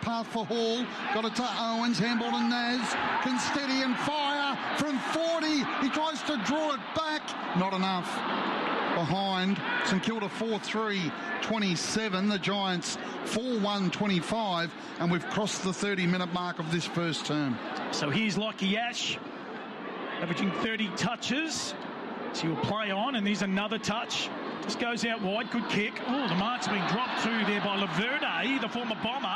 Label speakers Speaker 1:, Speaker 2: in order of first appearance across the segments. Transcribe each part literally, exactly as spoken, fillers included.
Speaker 1: path for Hall. Got it to Owens. Handball to Naz. Can steady and fire from forty. He tries to draw it back. Not enough. Behind. St Kilda four three twenty-seven. The Giants four one twenty-five. And we've crossed the thirty-minute mark of this first term.
Speaker 2: So here's Lockie Ash, averaging thirty touches. So he'll play on, and there's another touch. Just goes out wide, good kick. Oh, the mark's been dropped through there by Laverde, the former Bomber.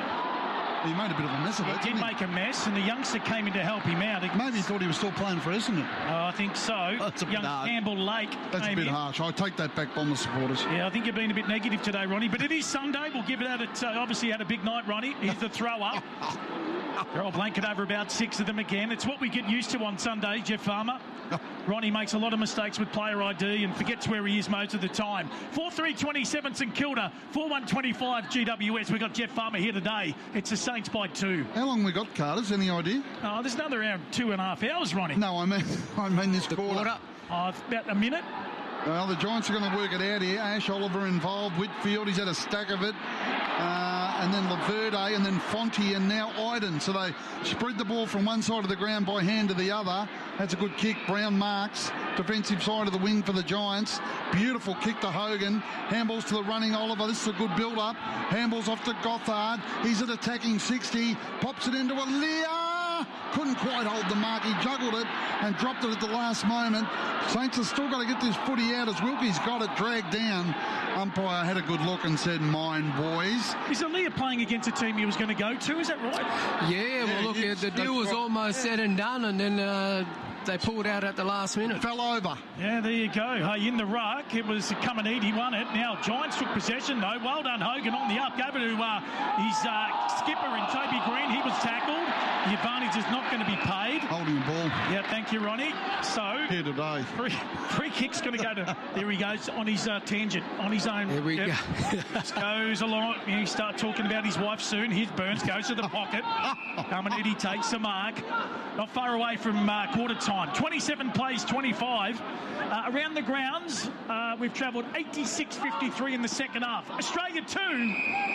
Speaker 1: He made a bit of a mess of
Speaker 2: he
Speaker 1: it,
Speaker 2: did
Speaker 1: didn't he?
Speaker 2: make a mess, and the youngster came in to help him out.
Speaker 1: Maybe he thought he was still playing for Essendon.
Speaker 2: Oh, I think so.
Speaker 1: That's a bit
Speaker 2: Young
Speaker 1: hard.
Speaker 2: Campbell Lake.
Speaker 1: That's a bit
Speaker 2: in.
Speaker 1: harsh. I take that back, Bomber supporters.
Speaker 2: Yeah, I think you've been a bit negative today, Ronnie. But it is Sunday. We'll give it out at... Uh, obviously, had a big night, Ronnie. He's the thrower. They'll blanket over about six of them again. It's what we get used to on Sunday, Jeff Farmer. Ronnie makes a lot of mistakes with player I D and forgets where he is most of the time. four three twenty-seven St Kilda, four one twenty-five G W S. We've got Jeff Farmer here today. It's the Saints by two.
Speaker 1: How long we got, Carters? Any idea?
Speaker 2: Oh, there's another around two and a half hours, Ronnie.
Speaker 1: No, I mean, I mean this
Speaker 3: The
Speaker 1: quarter.
Speaker 3: quarter.
Speaker 2: Oh, about a minute.
Speaker 1: Well, the Giants are going to work it out here. Ash Oliver involved. Whitfield, he's had a stack of it. Uh, and then Laverde, and then Fonte, and now Iden. So they spread the ball from one side of the ground by hand to the other. That's a good kick. Brown marks. Defensive side of the wing for the Giants. Beautiful kick to Hogan. Handballs to the running Oliver. This is a good build-up. Handballs off to Gothard. He's at attacking sixty. Pops it into Alia. Couldn't quite hold the mark. He juggled it and dropped it at the last moment. Saints have still got to get this footy out as Wilkie's got it dragged down. Umpire had a good look and said, "Mine, boys."
Speaker 2: Is Alia playing against a team he was going to go to? Is that right?
Speaker 3: Yeah, well,
Speaker 1: Yeah,
Speaker 3: look,
Speaker 1: it's-
Speaker 3: the deal was
Speaker 1: that's-
Speaker 3: almost said and done, and then uh, they pulled out at the last minute.
Speaker 1: Fell over.
Speaker 2: Yeah, there you go. Hey, in the ruck, it was Cuminiti, he won it. Now, Giants took possession, though. Well done, Hogan, on the up. Gave it to uh, his uh, skipper in Toby Green. He was tackled. The advantage is not going to be paid.
Speaker 1: Holding the ball
Speaker 2: Yeah, thank you, Ronnie. So,
Speaker 1: here today.
Speaker 2: free, free kick's going to go to... There he goes, on his uh, tangent, on his own.
Speaker 3: Here we
Speaker 2: Yep.
Speaker 3: go.
Speaker 2: Just goes along. You start talking about his wife soon. Here's Burns, goes to the pocket. Cuminiti takes the mark. Not far away from uh, quarter time. twenty-seven plays, twenty-five. Uh, around the grounds, uh, we've travelled eighty-six fifty-three in the second half. Australia two,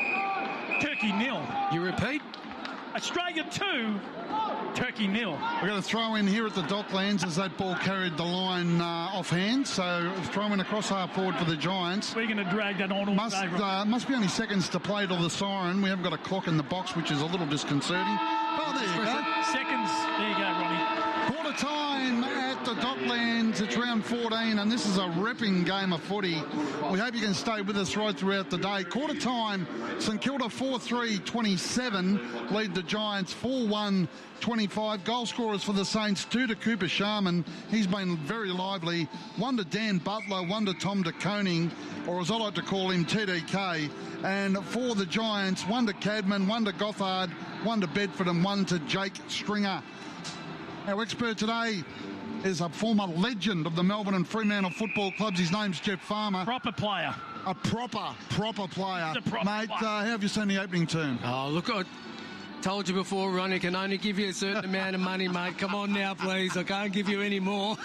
Speaker 2: Turkey nil.
Speaker 3: You repeat?
Speaker 2: Australia two, Turkey nil.
Speaker 1: We're going to throw in here at the Docklands as that ball carried the line uh, offhand. So throw in a cross half forward for the Giants.
Speaker 2: We're going to drag that on all
Speaker 1: Must,
Speaker 2: day.
Speaker 1: uh, must be only seconds to play till the siren. We haven't got a clock in the box, which is a little disconcerting. Oh, there you go.
Speaker 2: Seconds. There you go, Ronnie.
Speaker 1: Quarter time at the Docklands. It's round fourteen, and this is a ripping game of footy. We hope you can stay with us right throughout the day. Quarter time, St Kilda four three twenty-seven, lead the Giants four one twenty-five. Goal scorers for the Saints, two to Cooper Sharman. He's been very lively. One to Dan Butler, one to Tom de Koning, or as I like to call him, T D K. And for the Giants, one to Cadman, one to Gothard, one to Bedford, and one to Jake Stringer. Our expert today is a former legend of the Melbourne and Fremantle football clubs. His name's Jeff Farmer.
Speaker 2: Proper player.
Speaker 1: A proper, proper player.
Speaker 2: He's a proper
Speaker 1: Mate,
Speaker 2: player.
Speaker 1: uh, how have you seen the opening term?
Speaker 3: Oh, look, I told you before, Ronnie, can only give you a certain amount of money, mate. Come on now, please. I can't give you any more.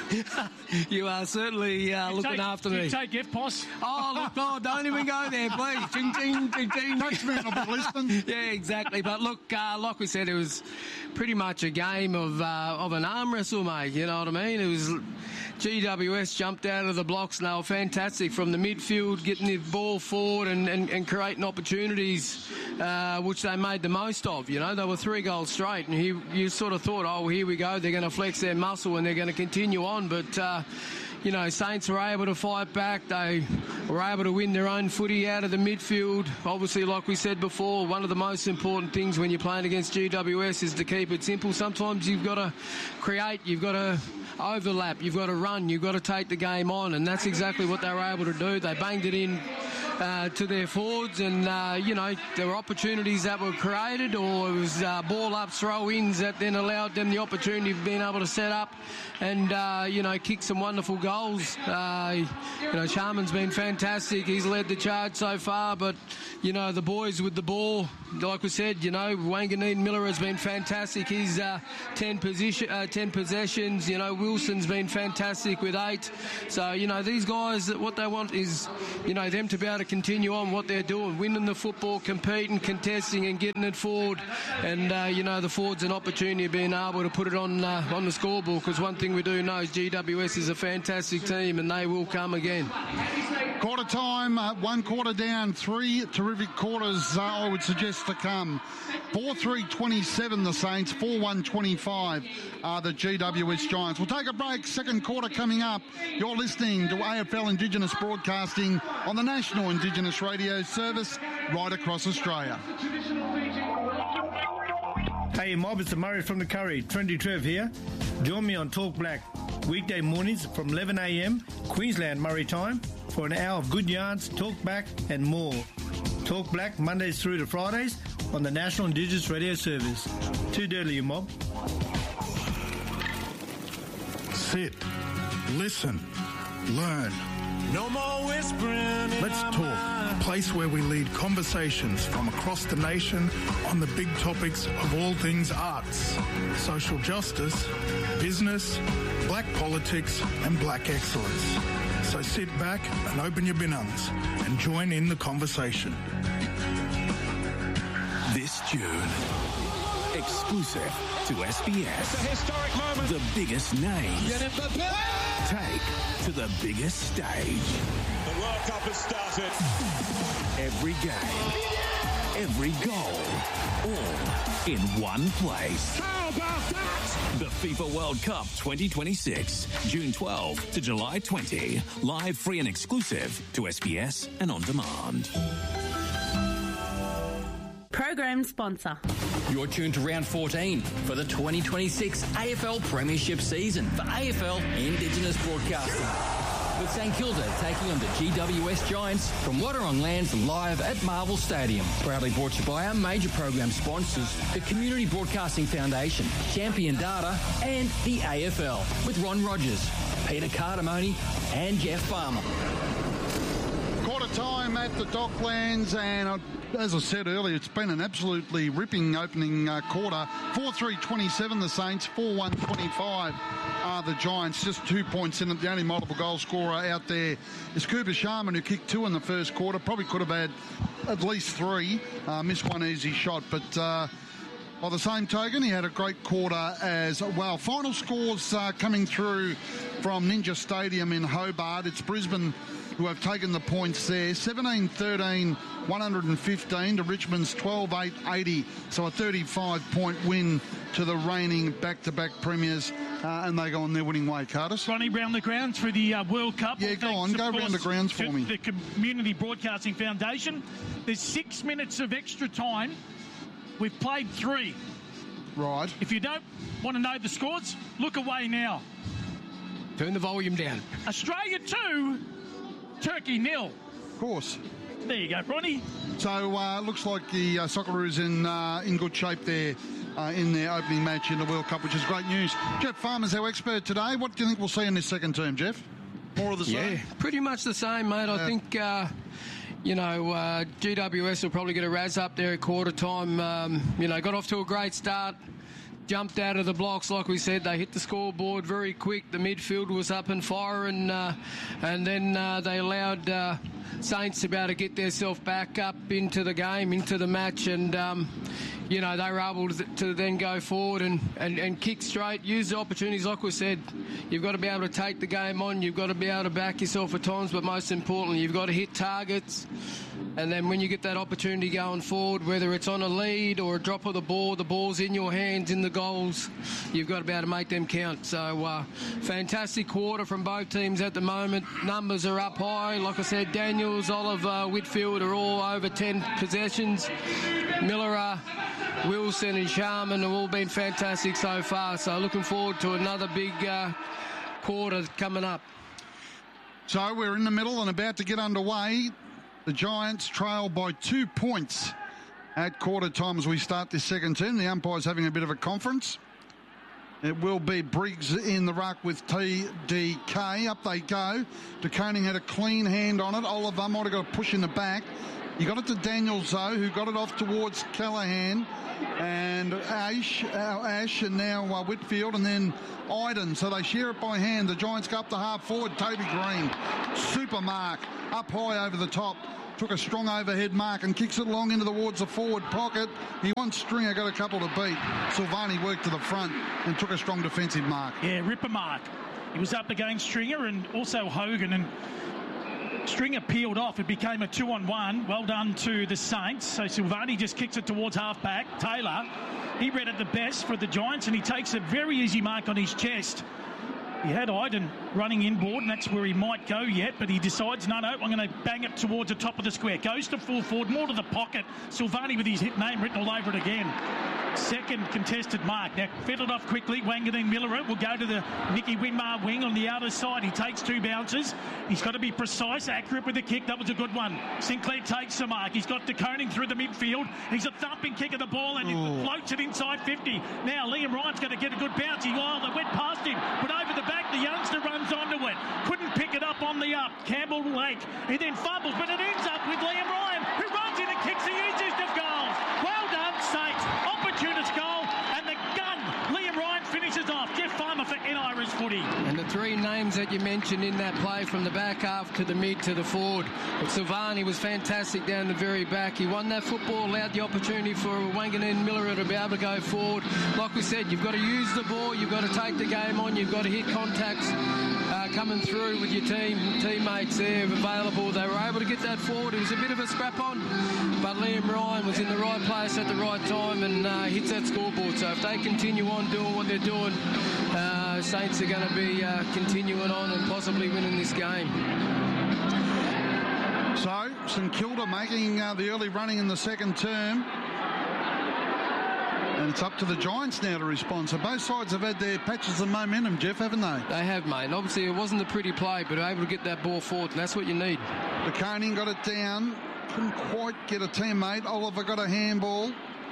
Speaker 3: You are certainly uh, looking
Speaker 2: Take-
Speaker 3: after
Speaker 2: do you
Speaker 3: me.
Speaker 2: Take F P O S.
Speaker 3: Oh, look, oh, don't even go there, please. Ching, ching, ching, ching.
Speaker 1: Touchman will be listening.
Speaker 3: Yeah, exactly. But look, uh, like we said, it was pretty much a game of uh, of an arm wrestle, mate. You know what I mean? It was G W S jumped out of the blocks and they were fantastic from the midfield, getting the ball forward and, and, and creating opportunities, uh, which they made the most of. You know, they were three goals straight, and he, you sort of thought, oh, here we go, they're going to flex their muscle and they're going to continue on. But uh, you know, Saints were able to fight back. They were able to win their own footy out of the midfield. Obviously, like we said before, one of the most important things when you're playing against G W S is to keep it simple. Sometimes you've got to create, you've got to overlap, you've got to run, you've got to take the game on, and that's exactly what they were able to do. They banged it in uh, to their forwards, and uh, you know, there were opportunities that were created, or it was uh, ball up throw-ins that then allowed them the opportunity of being able to set up and uh, you know, kick some wonderful goals. Uh, you know, Sharman's been fantastic. He's led the charge so far, but you know, the boys with the ball, like we said, you know, Wanganeen Miller has been fantastic. He's uh, ten position, uh, ten possessions. You know, Wilson's been fantastic with eight. So you know, these guys, what they want is, you know, them to be able to continue on what they're doing, winning the football, competing, contesting and getting it forward. And, uh, you know, the forward's an opportunity of being able to put it on uh, on the scoreboard, because one thing we do know is G W S is a fantastic team and they will come again.
Speaker 1: Quarter time, uh, one quarter down, three terrific quarters, uh, I would suggest, to come. four three twenty-seven the Saints, four one twenty-five are the G W S Giants. We'll take a break, second quarter coming up. You're listening to A F L Indigenous Broadcasting on the National Indigenous Radio Service right across Australia.
Speaker 4: Hey mob, it's Murray from the Curry. Trendy Trev here. Join me on Talk Black weekday mornings from eleven a m Queensland Murray time for an hour of good yarns, talk back and more. Talk Black Mondays through to Fridays on the National Indigenous Radio Service. Too dirty, you mob.
Speaker 5: Sit, listen, learn.
Speaker 6: No more whispering.
Speaker 5: Let's talk. A place where we lead conversations from across the nation on the big topics of all things arts, social justice, business, black politics and black excellence. So sit back and open your binungs and join in the conversation.
Speaker 6: This June, exclusive to S B S. It's a historic moment. The biggest names take to the biggest stage. The World Cup has started. Every game, every goal, all in one place. How about that? The FIFA World Cup twenty twenty-six, June twelfth to July twentieth. Live, free and exclusive to S B S and on demand.
Speaker 7: Program sponsor.
Speaker 8: You're tuned to round fourteen for the twenty twenty-six A F L Premiership season for A F L Indigenous Broadcasting. With St Kilda taking on the G W S Giants from Wadawurrung Lands live at Marvel Stadium. Proudly brought to you by our major program sponsors, the Community Broadcasting Foundation, Champion Data and the A F L. With Ron Rogers, Peter Cardamone and Jeff Farmer.
Speaker 1: Quarter time at the Docklands, and uh, as I said earlier, it's been an absolutely ripping opening uh, quarter. four three twenty-seven the Saints, four one twenty-five are the Giants. Just two points in it. The only multiple goal scorer out there is Cooper Sharman, who kicked two in the first quarter. Probably could have had at least three. Uh, missed one easy shot, but uh, by the same token, he had a great quarter as well. Final scores uh, coming through from Ninja Stadium in Hobart. It's Brisbane who have taken the points there. seventeen thirteen, one hundred fifteen to Richmond's twelve eight eighty. So a thirty-five point win to the reigning back-to-back premiers. Uh, and they go on their winning way, Curtis.
Speaker 2: Ronnie, round the grounds for the uh, World Cup.
Speaker 1: Yeah, go on. Go round the grounds for me.
Speaker 2: The Community Broadcasting Foundation. There's six minutes of extra time. We've played three.
Speaker 1: Right.
Speaker 2: If you don't want to know the scores, look away now.
Speaker 3: Turn the volume down.
Speaker 2: Australia two, Turkey nil.
Speaker 1: Of course.
Speaker 2: There you go, Ronnie.
Speaker 1: So uh, looks like the uh, Socceroos in uh, in good shape there uh, in their opening match in the World Cup, which is great news. Jeff Farmer's our expert today. What do you think we'll see in this second term, Jeff? More of the same?
Speaker 3: Yeah, pretty much the same, mate. I
Speaker 1: Yeah.
Speaker 3: think, uh, you know, uh, G W S will probably get a razz up there at quarter time. Um, you know, got off to a great start. Jumped out of the blocks, like we said. They hit the scoreboard very quick. The midfield was up and firing, uh, and then uh, they allowed uh, Saints to be able to get themselves back up into the game, into the match, and um, you know, they were able to, to then go forward and, and, and kick straight, use the opportunities. Like we said, you've got to be able to take the game on. You've got to be able to back yourself at times, but most importantly, you've got to hit targets. And then when you get that opportunity going forward, whether it's on a lead or a drop of the ball, the ball's in your hands, in the goals, you've got to be able to make them count. So, uh, fantastic quarter from both teams at the moment. Numbers are up high. Like I said, Daniels, Oliver, Whitfield are all over ten possessions. Miller, Wilson and Sharman have all been fantastic so far. So, looking forward to another big uh, quarter coming up.
Speaker 1: So, we're in the middle and about to get underway. The Giants trail by two points at quarter time as we start this second term. The umpire's having a bit of a conference. It will be Briggs in the ruck with T D K. Up they go. DeConing had a clean hand on it. Oliver might have got a push in the back. You got it to Daniels, though, who got it off towards Callahan. And Ash, uh, Ash and now uh, Whitfield, and then Iden. So they share it by hand. The Giants go up the half forward. Toby Green, super mark, up high over the top took a strong overhead mark and kicks it long into towards the forward pocket. He wants Stringer, got a couple to beat. Silvani worked to the front and took a strong defensive mark.
Speaker 2: Yeah, ripper mark. He was up against Stringer and also Hogan, and Stringer peeled off. It became a two-on-one. Well done to the Saints. So Silvani just kicks it towards half-back. Taylor, he read it the best for the Giants, and he takes a very easy mark on his chest. He had Iden running inboard, and that's where he might go yet, but he decides, no, no, I'm going to bang it towards the top of the square. Goes to full forward, more to the pocket. Silvani with his name written all over it again. Second contested mark. Now, fed it off quickly. Wanganeen Miller will go to the Nicky Winmar wing on the outer side. He takes two bounces. He's got to be precise, accurate with the kick. That was a good one. Sinclair takes the mark. He's got DeConing through the midfield. He's a thumping kick of the ball, and
Speaker 1: Ooh.
Speaker 2: he floats it inside fifty. Now, Liam Ryan's going to get a good bounce. He oh, that went past him, but over the back, the youngster runs onto it. Couldn't pick it up on the up. Campbell Lake. He then fumbles, but it ends up with Liam Ryan, who runs in and kicks the easiest of goals. Well done, Saints. Opportunist goal, and the gun. Liam Ryan finishes off. Jeff Farmer for N Irish footy.
Speaker 3: And the three names that you mentioned in that play, from the back half to the mid to the forward. But Silvani was fantastic down the very back. He won that football, allowed the opportunity for Wanganeen Miller to be able to go forward. Like we said, you've got to use the ball, you've got to take the game on, you've got to hit contacts uh, coming through with your team teammates there available. They were able to get that forward. It was a bit of a scrap on, but Liam Ryan was in the right place at the right time and uh, hits that scoreboard. So if they continue on doing what they're doing, uh, Saints are going to be uh, continuing on and possibly winning this game.
Speaker 1: So, St Kilda making uh, the early running in the second term. And it's up to the Giants now to respond. So both sides have had their patches of momentum, Jeff, haven't they?
Speaker 3: They have, mate. And obviously, it wasn't a pretty play, but able to get that ball forward, and that's what you need.
Speaker 1: DeConing got it down. Couldn't quite get a teammate. Oliver got a handball.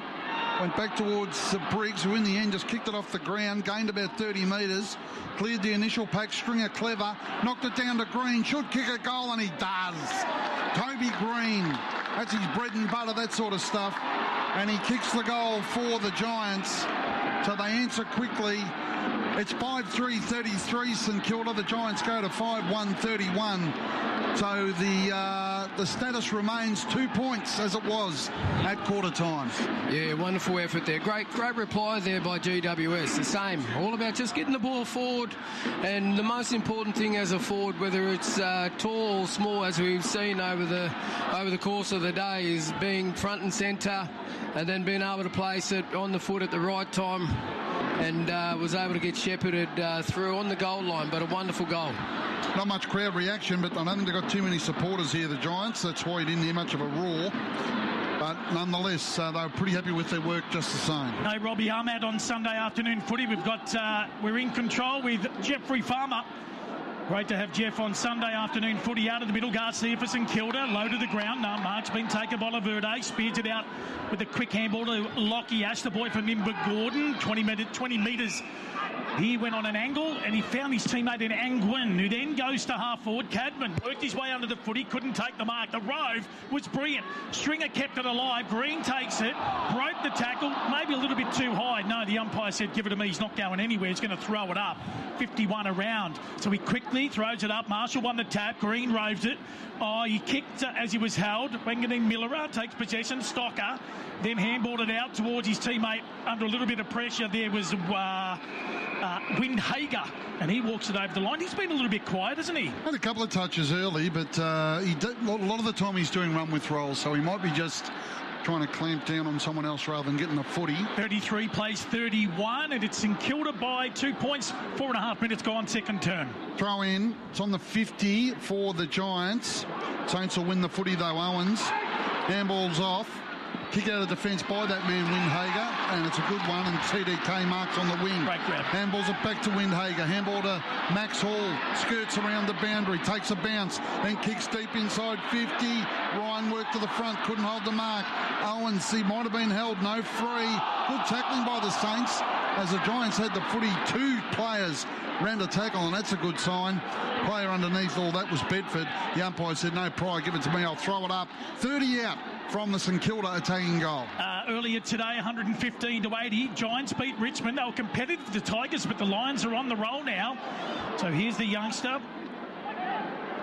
Speaker 1: Went back towards uh, Briggs, who in the end just kicked it off the ground, gained about thirty metres, cleared the initial pack. Stringer clever, knocked it down to Green, should kick a goal, and he does. Toby Green, that's his bread and butter, that sort of stuff. And he kicks the goal for the Giants. So they answer quickly. It's five three thirty-three St Kilda. The Giants go to five one thirty-one. So the uh, the status remains two points as it was at quarter time.
Speaker 3: Yeah, wonderful effort there. Great great reply there by G W S. The same. All about just getting the ball forward. And the most important thing as a forward, whether it's uh, tall or small, as we've seen over the over the course of the day, is being front and centre and then being able to place it on the foot at the right time. And uh, was able to get shepherded uh, through on the goal line, but a wonderful goal.
Speaker 1: Not much crowd reaction, but I don't think they've got too many supporters here, the Giants. That's why you didn't hear much of a roar. But nonetheless, uh, they were pretty happy with their work just the same.
Speaker 2: No, Robbie Ahmad on Sunday afternoon footy. We've got, uh, we're in control with Jeffrey Farmer. Great to have Jeff on Sunday afternoon footy. Out of the middle, Garcia for St Kilda, low to the ground. No, mark's been taken by Laverde, spears it out with a quick handball to Lockie Ash, the boy from Nimba Gordon, twenty metres. He went on an angle and he found his teammate in Angwin, who then goes to half forward. Cadman worked his way under the footy, couldn't take the mark. The rove was brilliant. Stringer kept it alive. Green takes it, broke the tackle, maybe a little bit too high. No, the umpire said, give it to me. He's not going anywhere. He's going to throw it up. fifty-one around. So he quickly throws it up. Marshall won the tap. Green roves it. Oh, he kicked uh, as he was held. Wanganeen Miller takes possession. Stocker then handballed it out towards his teammate under a little bit of pressure. There was uh, uh, Windhager, and he walks it over the line. He's been a little bit quiet, hasn't he?
Speaker 1: Had a couple of touches early, but uh, he did, a lot of the time he's doing run with rolls, so he might be just trying to clamp down on someone else rather than getting the footy.
Speaker 2: thirty-three plays thirty-one, and it's St Kilda by two points. Four and a half minutes gone, second turn.
Speaker 1: Throw in. It's on the fifty for the Giants. Saints will win the footy though. Owens. Handball's off. Kick out of defence by that man Windhager, and it's a good one, and T D K marks on the wing.
Speaker 2: Great grab.
Speaker 1: Handballs it back to Windhager. Handball to Max Hall. Skirts around the boundary, takes a bounce, then kicks deep inside fifty. Ryan worked to the front, couldn't hold the mark. Owens, he might have been held, no free. Good tackling by the Saints, as the Giants had the footy. Two players ran to tackle, and that's a good sign. Player underneath all that was Bedford. The umpire said, no, Pryor, give it to me, I'll throw it up. thirty out from the St Kilda attacking goal.
Speaker 2: Uh, earlier today, one fifteen to eighty. Giants beat Richmond. They were competitive, the Tigers, but the Lions are on the roll now. So here's the youngster.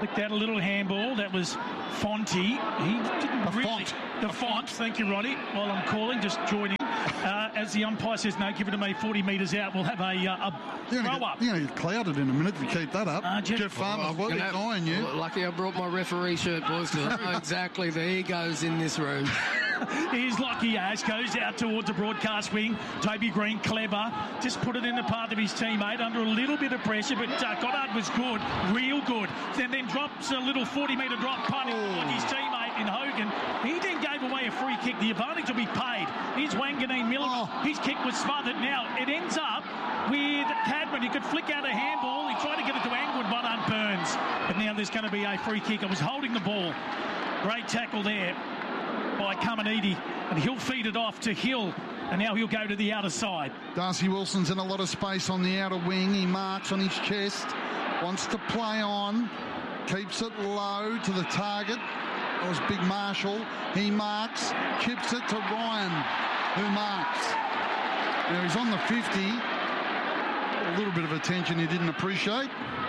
Speaker 2: Looked at a little handball. That was Fonte. He didn't
Speaker 1: The
Speaker 2: really...
Speaker 1: font.
Speaker 2: The font. Thank you, Roddy. While I'm calling, just join in. Uh, as the umpire says, no, give it to me forty metres out. We'll have a, uh, a
Speaker 1: You're
Speaker 2: throw
Speaker 1: gonna
Speaker 2: up.
Speaker 1: get, you're going to get clouded in a minute if you keep that up.
Speaker 2: Uh, Jeff,
Speaker 1: Jeff Farmer,
Speaker 3: Oh,
Speaker 1: what are
Speaker 3: gonna-
Speaker 1: eyeing you?
Speaker 3: Lucky I brought my referee shirt, boys, because I know exactly the egos in this room.
Speaker 2: Here's Lockie Ash, goes out towards the broadcast wing. Toby Green, clever, just put it in the path of his teammate under a little bit of pressure, but uh, Goddard was good, real good. Then then drops a little forty metre drop punt like his teammate in Hogan. He then gave away a free kick. The advantage will be paid. Here's Wanganeen Miller.
Speaker 1: Oh.
Speaker 2: His kick was smothered. Now it ends up with Cadman. He could flick out a handball. He tried to get it to Angwood, but on Burns. But now there's going to be a free kick. I was holding the ball. Great tackle there by Kamanidi, and he'll feed it off to Hill, and now he'll go to the outer side.
Speaker 1: Darcy Wilson's in a lot of space on the outer wing. He marks on his chest, wants to play on, keeps it low to the target. That was Big Marshall. He marks, chips it to Ryan, who marks. Now he's on the fifty. A little bit of attention he didn't appreciate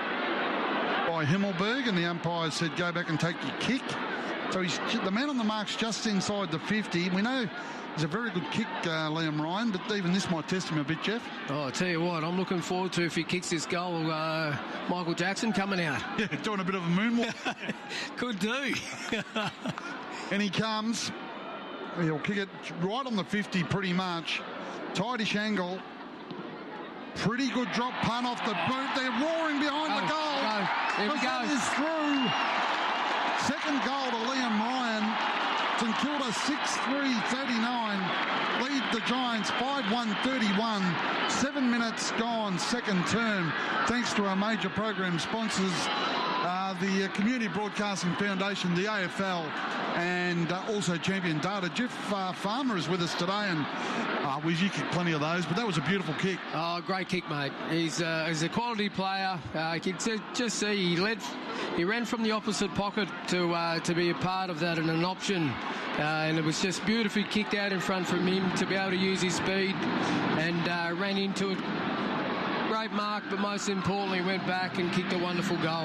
Speaker 1: by Himmelberg, and the umpire said, go back and take your kick. So he's the man on the mark's just inside the fifty. We know he's a very good kick, uh, Liam Ryan, but even this might test him a bit, Jeff.
Speaker 3: Oh, I tell you what, I'm looking forward to if he kicks this goal, uh, Michael Jackson coming out.
Speaker 1: Yeah, doing a bit of a moonwalk.
Speaker 3: Could do.
Speaker 1: And he comes. He'll kick it right on the fifty pretty much. Tightish angle. Pretty good drop punt off the boot. They're roaring behind
Speaker 3: Go,
Speaker 1: the goal.
Speaker 3: go. Here we
Speaker 1: Because
Speaker 3: go.
Speaker 1: that is through. Second goal to Liam Ryan. St Kilda six three thirty-nine. Lead the Giants five one thirty-one. Seven minutes gone, second term. Thanks to our major program sponsors, uh, the uh, Community Broadcasting Foundation, the A F L, and uh, also Champion Data. Jeff uh, Farmer is with us today, and uh, we you kicked plenty of those, but that was a beautiful kick.
Speaker 3: Oh, great kick, mate. He's, uh, he's a quality player. Uh, you can t- just see he led, he ran from the opposite pocket to uh, to be a part of that and an option. Uh, and it was just beautifully kicked out in front from him to be able to use his speed, and uh, ran into it. Great mark, but most importantly went back and kicked a wonderful goal.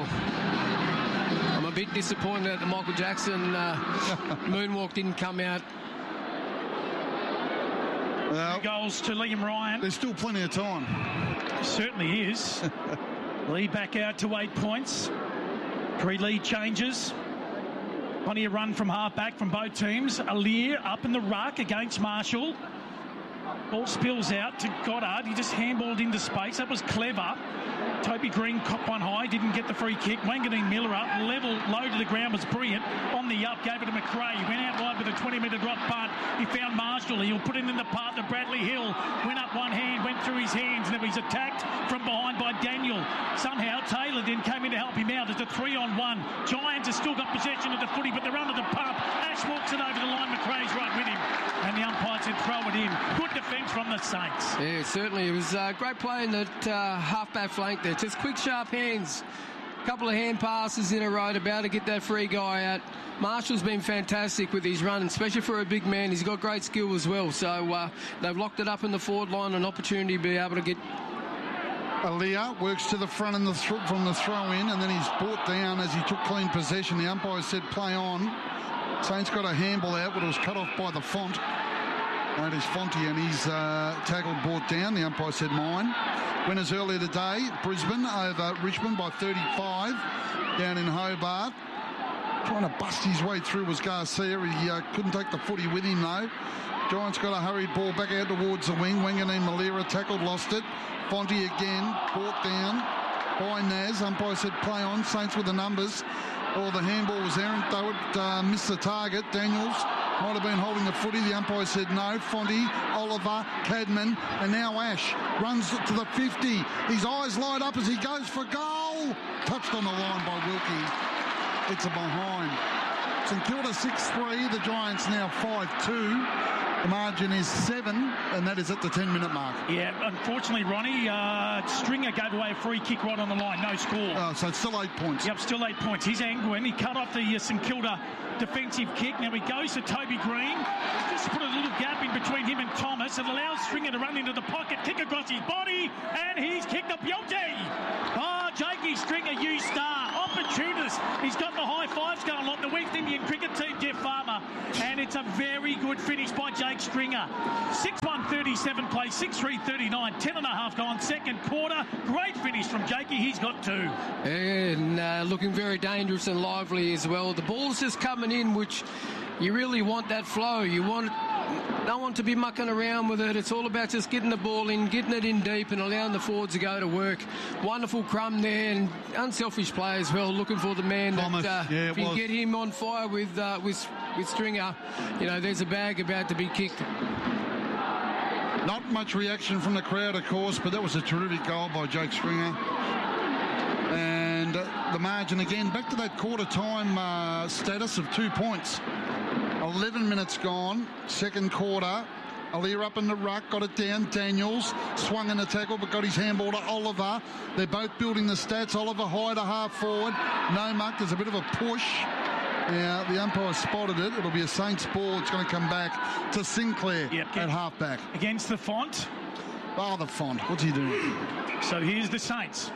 Speaker 3: I'm a bit disappointed that the Michael Jackson uh, moonwalk didn't come out.
Speaker 1: Well,
Speaker 2: Goals to Liam Ryan.
Speaker 1: there's still plenty of time.
Speaker 2: Certainly is. Lead back out to eight points. Three lead changes. Plenty of run from half-back from both teams. Alir up in the ruck against Marshall. Ball spills out to Goddard. He just handballed into space. That was clever. Toby Green caught one high, didn't get the free kick. Wanganeen Miller up, level, low to the ground was brilliant. On the up, gave it to McRae. He went out wide with a twenty metre drop punt. He found Marshall. He'll put it in the path of Bradley Hill. Went up one hand, went through his hands, and then he's attacked from behind by Daniel. Somehow Taylor then came in to help him out. It's a three on one. Giants have still got possession of the footy, but they're under the pump. Ash walks it over the line. McRae's right with him. And the umpire said throw it in. Good defence from the Saints.
Speaker 3: Yeah, certainly. It was a great play in that uh, half-back flank there. Just quick, sharp hands. Couple of hand passes in a row to be able to get that free guy out. Marshall's been fantastic with his run, especially for a big man. He's got great skill as well. So uh, they've locked it up in the forward line, an opportunity to be able to get...
Speaker 1: Alia works to the front in the th- from the throw-in, and then he's brought down as he took clean possession. The umpire said play on. Saints got a handball out, but it was cut off by the Font. That is Fonte, and he's uh, tackled, brought down. The umpire said mine. Winners earlier today, Brisbane over Richmond by thirty-five down in Hobart. Trying to bust his way through was Garcia. He uh, couldn't take the footy with him, though. Giants got a hurried ball back out towards the wing. Wanganeen Malira tackled, lost it. Fonte again, brought down by Naz. Umpire said play on. Saints with the numbers. Oh, the handball was errant, though it uh, missed the target. Daniels might have been holding the footy. The umpire said no. Fonte, Oliver, Cadman, and now Ash runs to the fifty. His eyes light up as he goes for goal. Touched on the line by Wilkie. It's a behind. St Kilda six three. The Giants now five two. The margin is seven, and that is at the ten-minute mark.
Speaker 2: Yeah, unfortunately, Ronnie, uh, Stringer gave away a free kick right on the line. No score.
Speaker 1: Oh, so it's still eight points.
Speaker 2: Yep, still eight points. He's Angwin. He cut off the uh, St Kilda defensive kick. Now he goes to Toby Green. Just put a little gap in between him and Thomas. It allows Stringer to run into the pocket, kick across his body, and he's kicked a penalty. Oh, Jakey Stringer, you star. Off opportunist. He's got the high fives going like the West Indian cricket team, Jeff Farmer. And it's a very good finish by Jake Stringer. six one thirty-seven play, six three thirty-nine, ten and a half gone, second quarter. Great finish from Jakey. He's got two.
Speaker 3: And uh, looking very dangerous and lively as well. The ball's just coming in, which you really want that flow. You want no one to be mucking around with it. It's all about just getting the ball in, getting it in deep and allowing the forwards to go to work. Wonderful crumb there, and unselfish play as well, looking for the man.
Speaker 1: Thomas,
Speaker 3: that, uh,
Speaker 1: yeah,
Speaker 3: if you
Speaker 1: was.
Speaker 3: can get him on fire with, uh, with, with Stringer, you know, there's a bag about to be kicked.
Speaker 1: Not much reaction from the crowd, of course, but that was a terrific goal by Jake Stringer. And uh, the margin again, back to that quarter time uh, status of two points. eleven minutes gone, second quarter. Alir up in the ruck, got it down. Daniels swung in the tackle, but got his handball to Oliver. They're both building the stats. Oliver high to half forward. No muck, there's a bit of a push. Now, the umpire spotted it. It'll be a Saints ball. It's going to come back to Sinclair
Speaker 2: yep,
Speaker 1: at half-back.
Speaker 2: Against the Font.
Speaker 1: Oh, the Font. What's he doing?
Speaker 2: So here's the Saints.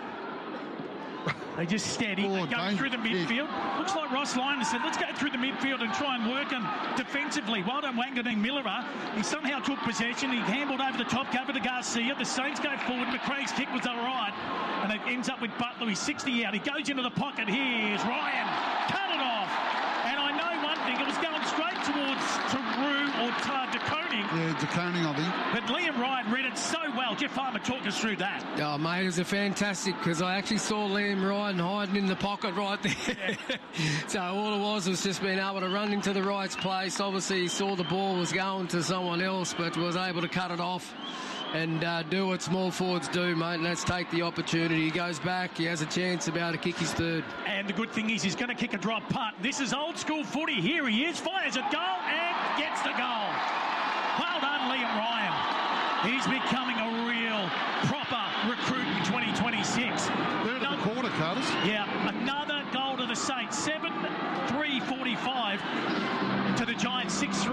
Speaker 2: They just steady.
Speaker 1: Oh,
Speaker 2: they go through the midfield. Yeah. Looks like Ross Lyon said, let's go through the midfield and try and work them defensively. Well done, Wanganeen Miller. He somehow took possession. He handled over the top cover to Garcia. The Saints go forward. McRae's kick was all right. And it ends up with Butler. He's sixty out. He goes into the pocket. Here's Ryan. Cut it off. And I know one thing. It was going straight towards Taru or Ta De Koning.
Speaker 1: Yeah, De Koning, I think.
Speaker 2: But Liam Ryan read it so well. Jeff Farmer talked us through that.
Speaker 3: Oh, mate, it was a fantastic, because I actually saw Liam Ryan hiding in the pocket right there. Yeah. So all it was was just being able to run into the right place. Obviously, he saw the ball was going to someone else, but was able to cut it off and uh, do what small forwards do, mate, and that's take the opportunity. He goes back, he has a chance about to kick his third.
Speaker 2: And the good thing is he's going to kick a drop punt. This is old school footy. Here he is, fires a goal and gets the goal. Well done, Liam Ryan. He's becoming a real proper recruit in twenty twenty-six.
Speaker 1: Third of the quarter, Curtis.
Speaker 2: Yeah, another goal to the Saints. seven three forty-five to the Giants. six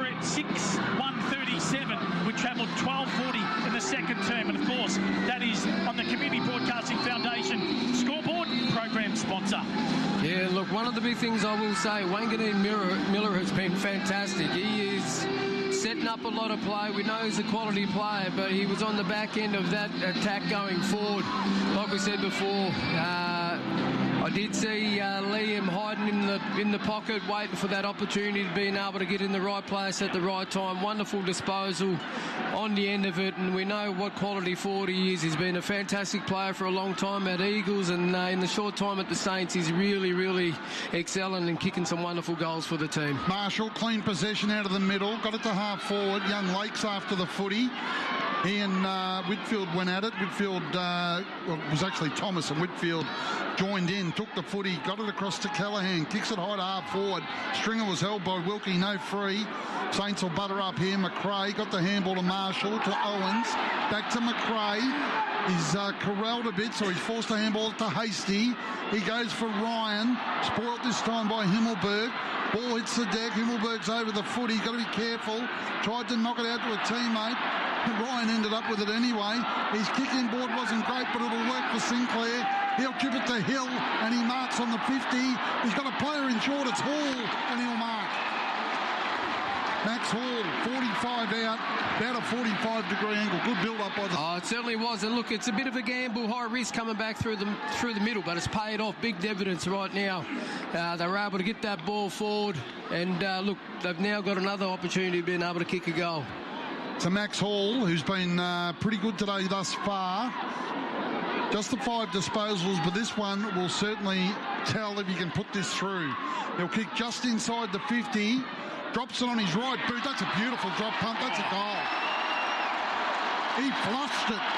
Speaker 2: one thirty-seven. We travelled twelve forty in the second term. And, of course, that is on the Community Broadcasting Foundation scoreboard program sponsor.
Speaker 3: Yeah, look, one of the big things I will say, Wanganeen Miller, Miller has been fantastic. He is setting up a lot of play. We know he's a quality player, but he was on the back end of that attack going forward. Like we said before, uh, I did see uh, Liam hiding in the in the pocket, waiting for that opportunity to being able to get in the right place at the right time. Wonderful disposal on the end of it, and we know what quality forward he is. He's been a fantastic player for a long time at Eagles, and uh, in the short time at the Saints, he's really, really excelling and kicking some wonderful goals for the team.
Speaker 1: Marshall, clean possession out of the middle, got it to half forward. Young Lakes after the footy. He and uh, Whitfield went at it. Whitfield, uh, well, it was actually Thomas, and Whitfield joined in, took the footy, got it across to Callaghan, kicks it high to half forward. Stringer was held by Wilkie, no free. Saints will butter up here. McRae got the handball to Marshall, to Owens, back to McRae. He's uh, corralled a bit, so he's forced to handball to Hasty. He goes for Ryan, spoilt this time by Himmelberg. Ball hits the deck. Himmelberg's over the footy. Got to be careful. Tried to knock it out to a teammate. Ryan ended up with it anyway. His kicking board wasn't great, but it'll work for Sinclair. He'll chip it to Hill, and he marks on the fifty. He's got a player in short. It's Hall, and he'll mark. Max Hall, forty-five out, about a forty-five degree angle. Good build-up by the...
Speaker 3: Oh, it certainly was. And look, it's a bit of a gamble, high risk coming back through the through the middle, but it's paid off. Big dividends right now. Uh, they were able to get that ball forward, and uh, look, they've now got another opportunity of being able to kick a goal.
Speaker 1: To Max Hall, who's been uh, pretty good today thus far. Just the five disposals, but this one will certainly tell if he can put this through. He'll kick just inside the fifty. Drops it on his right boot. That's a beautiful drop punt. That's a goal. He flushed it.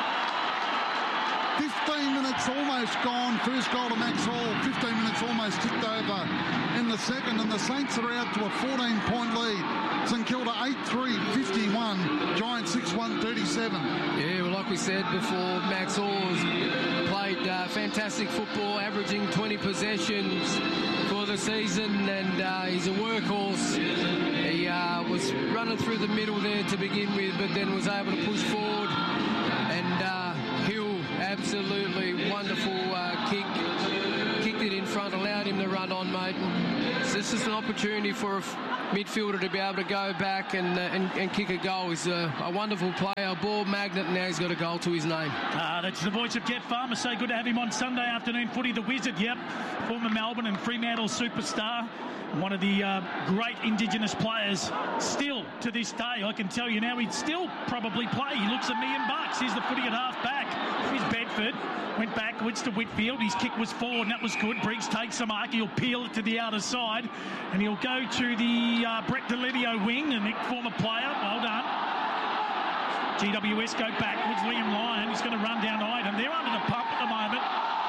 Speaker 1: fifteen minutes almost gone. First goal to Max Hall. fifteen minutes almost ticked over in the second, and the Saints are out to a fourteen-point lead. St Kilda eight three fifty-one. Giants six one thirty-seven.
Speaker 3: Yeah, well, like we said before, Max Hall has played uh, fantastic football, averaging twenty possessions for the season, and uh, he's a workhorse. He uh, was running through the middle there to begin with, but then was able to push forward, and uh, Hill, absolutely wonderful uh, kick, kicked it in front, allowed him This is an opportunity for a f- midfielder to be able to go back and uh, and, and kick a goal. He's a, a wonderful player, ball magnet, and now he's got a goal to his name.
Speaker 2: Ah, that's the voice of Jeff Farmer. So good to have him on Sunday afternoon footy. The Wizard, yep, former Melbourne and Fremantle superstar. One of the uh, great Indigenous players still to this day. I can tell you now he'd still probably play. He looks a million bucks. Here's the footy at half back. Here's Bedford. Went backwards to Whitfield. His kick was forward and that was good. Briggs takes the mark. He'll peel it to the outer side and he'll go to the uh, Brett Delidio wing, the Nick former player. Well done. G W S go backwards. Liam Lyon, he's going to run down Iden. They're under the pump at the moment.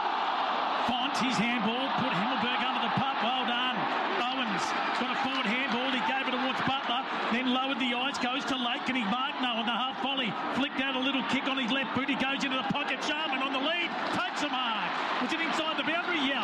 Speaker 2: Font, his handball, put Himmelberg under the pump. Well done. Owens got a forward handball. He gave it towards Butler. Then lowered the eyes, goes to Lake. Can he mark? No, on the half volley. Flicked out a little kick on his left boot. He goes into the pocket. Sharman on the lead. Takes a mark. Was it inside the boundary? Yeah.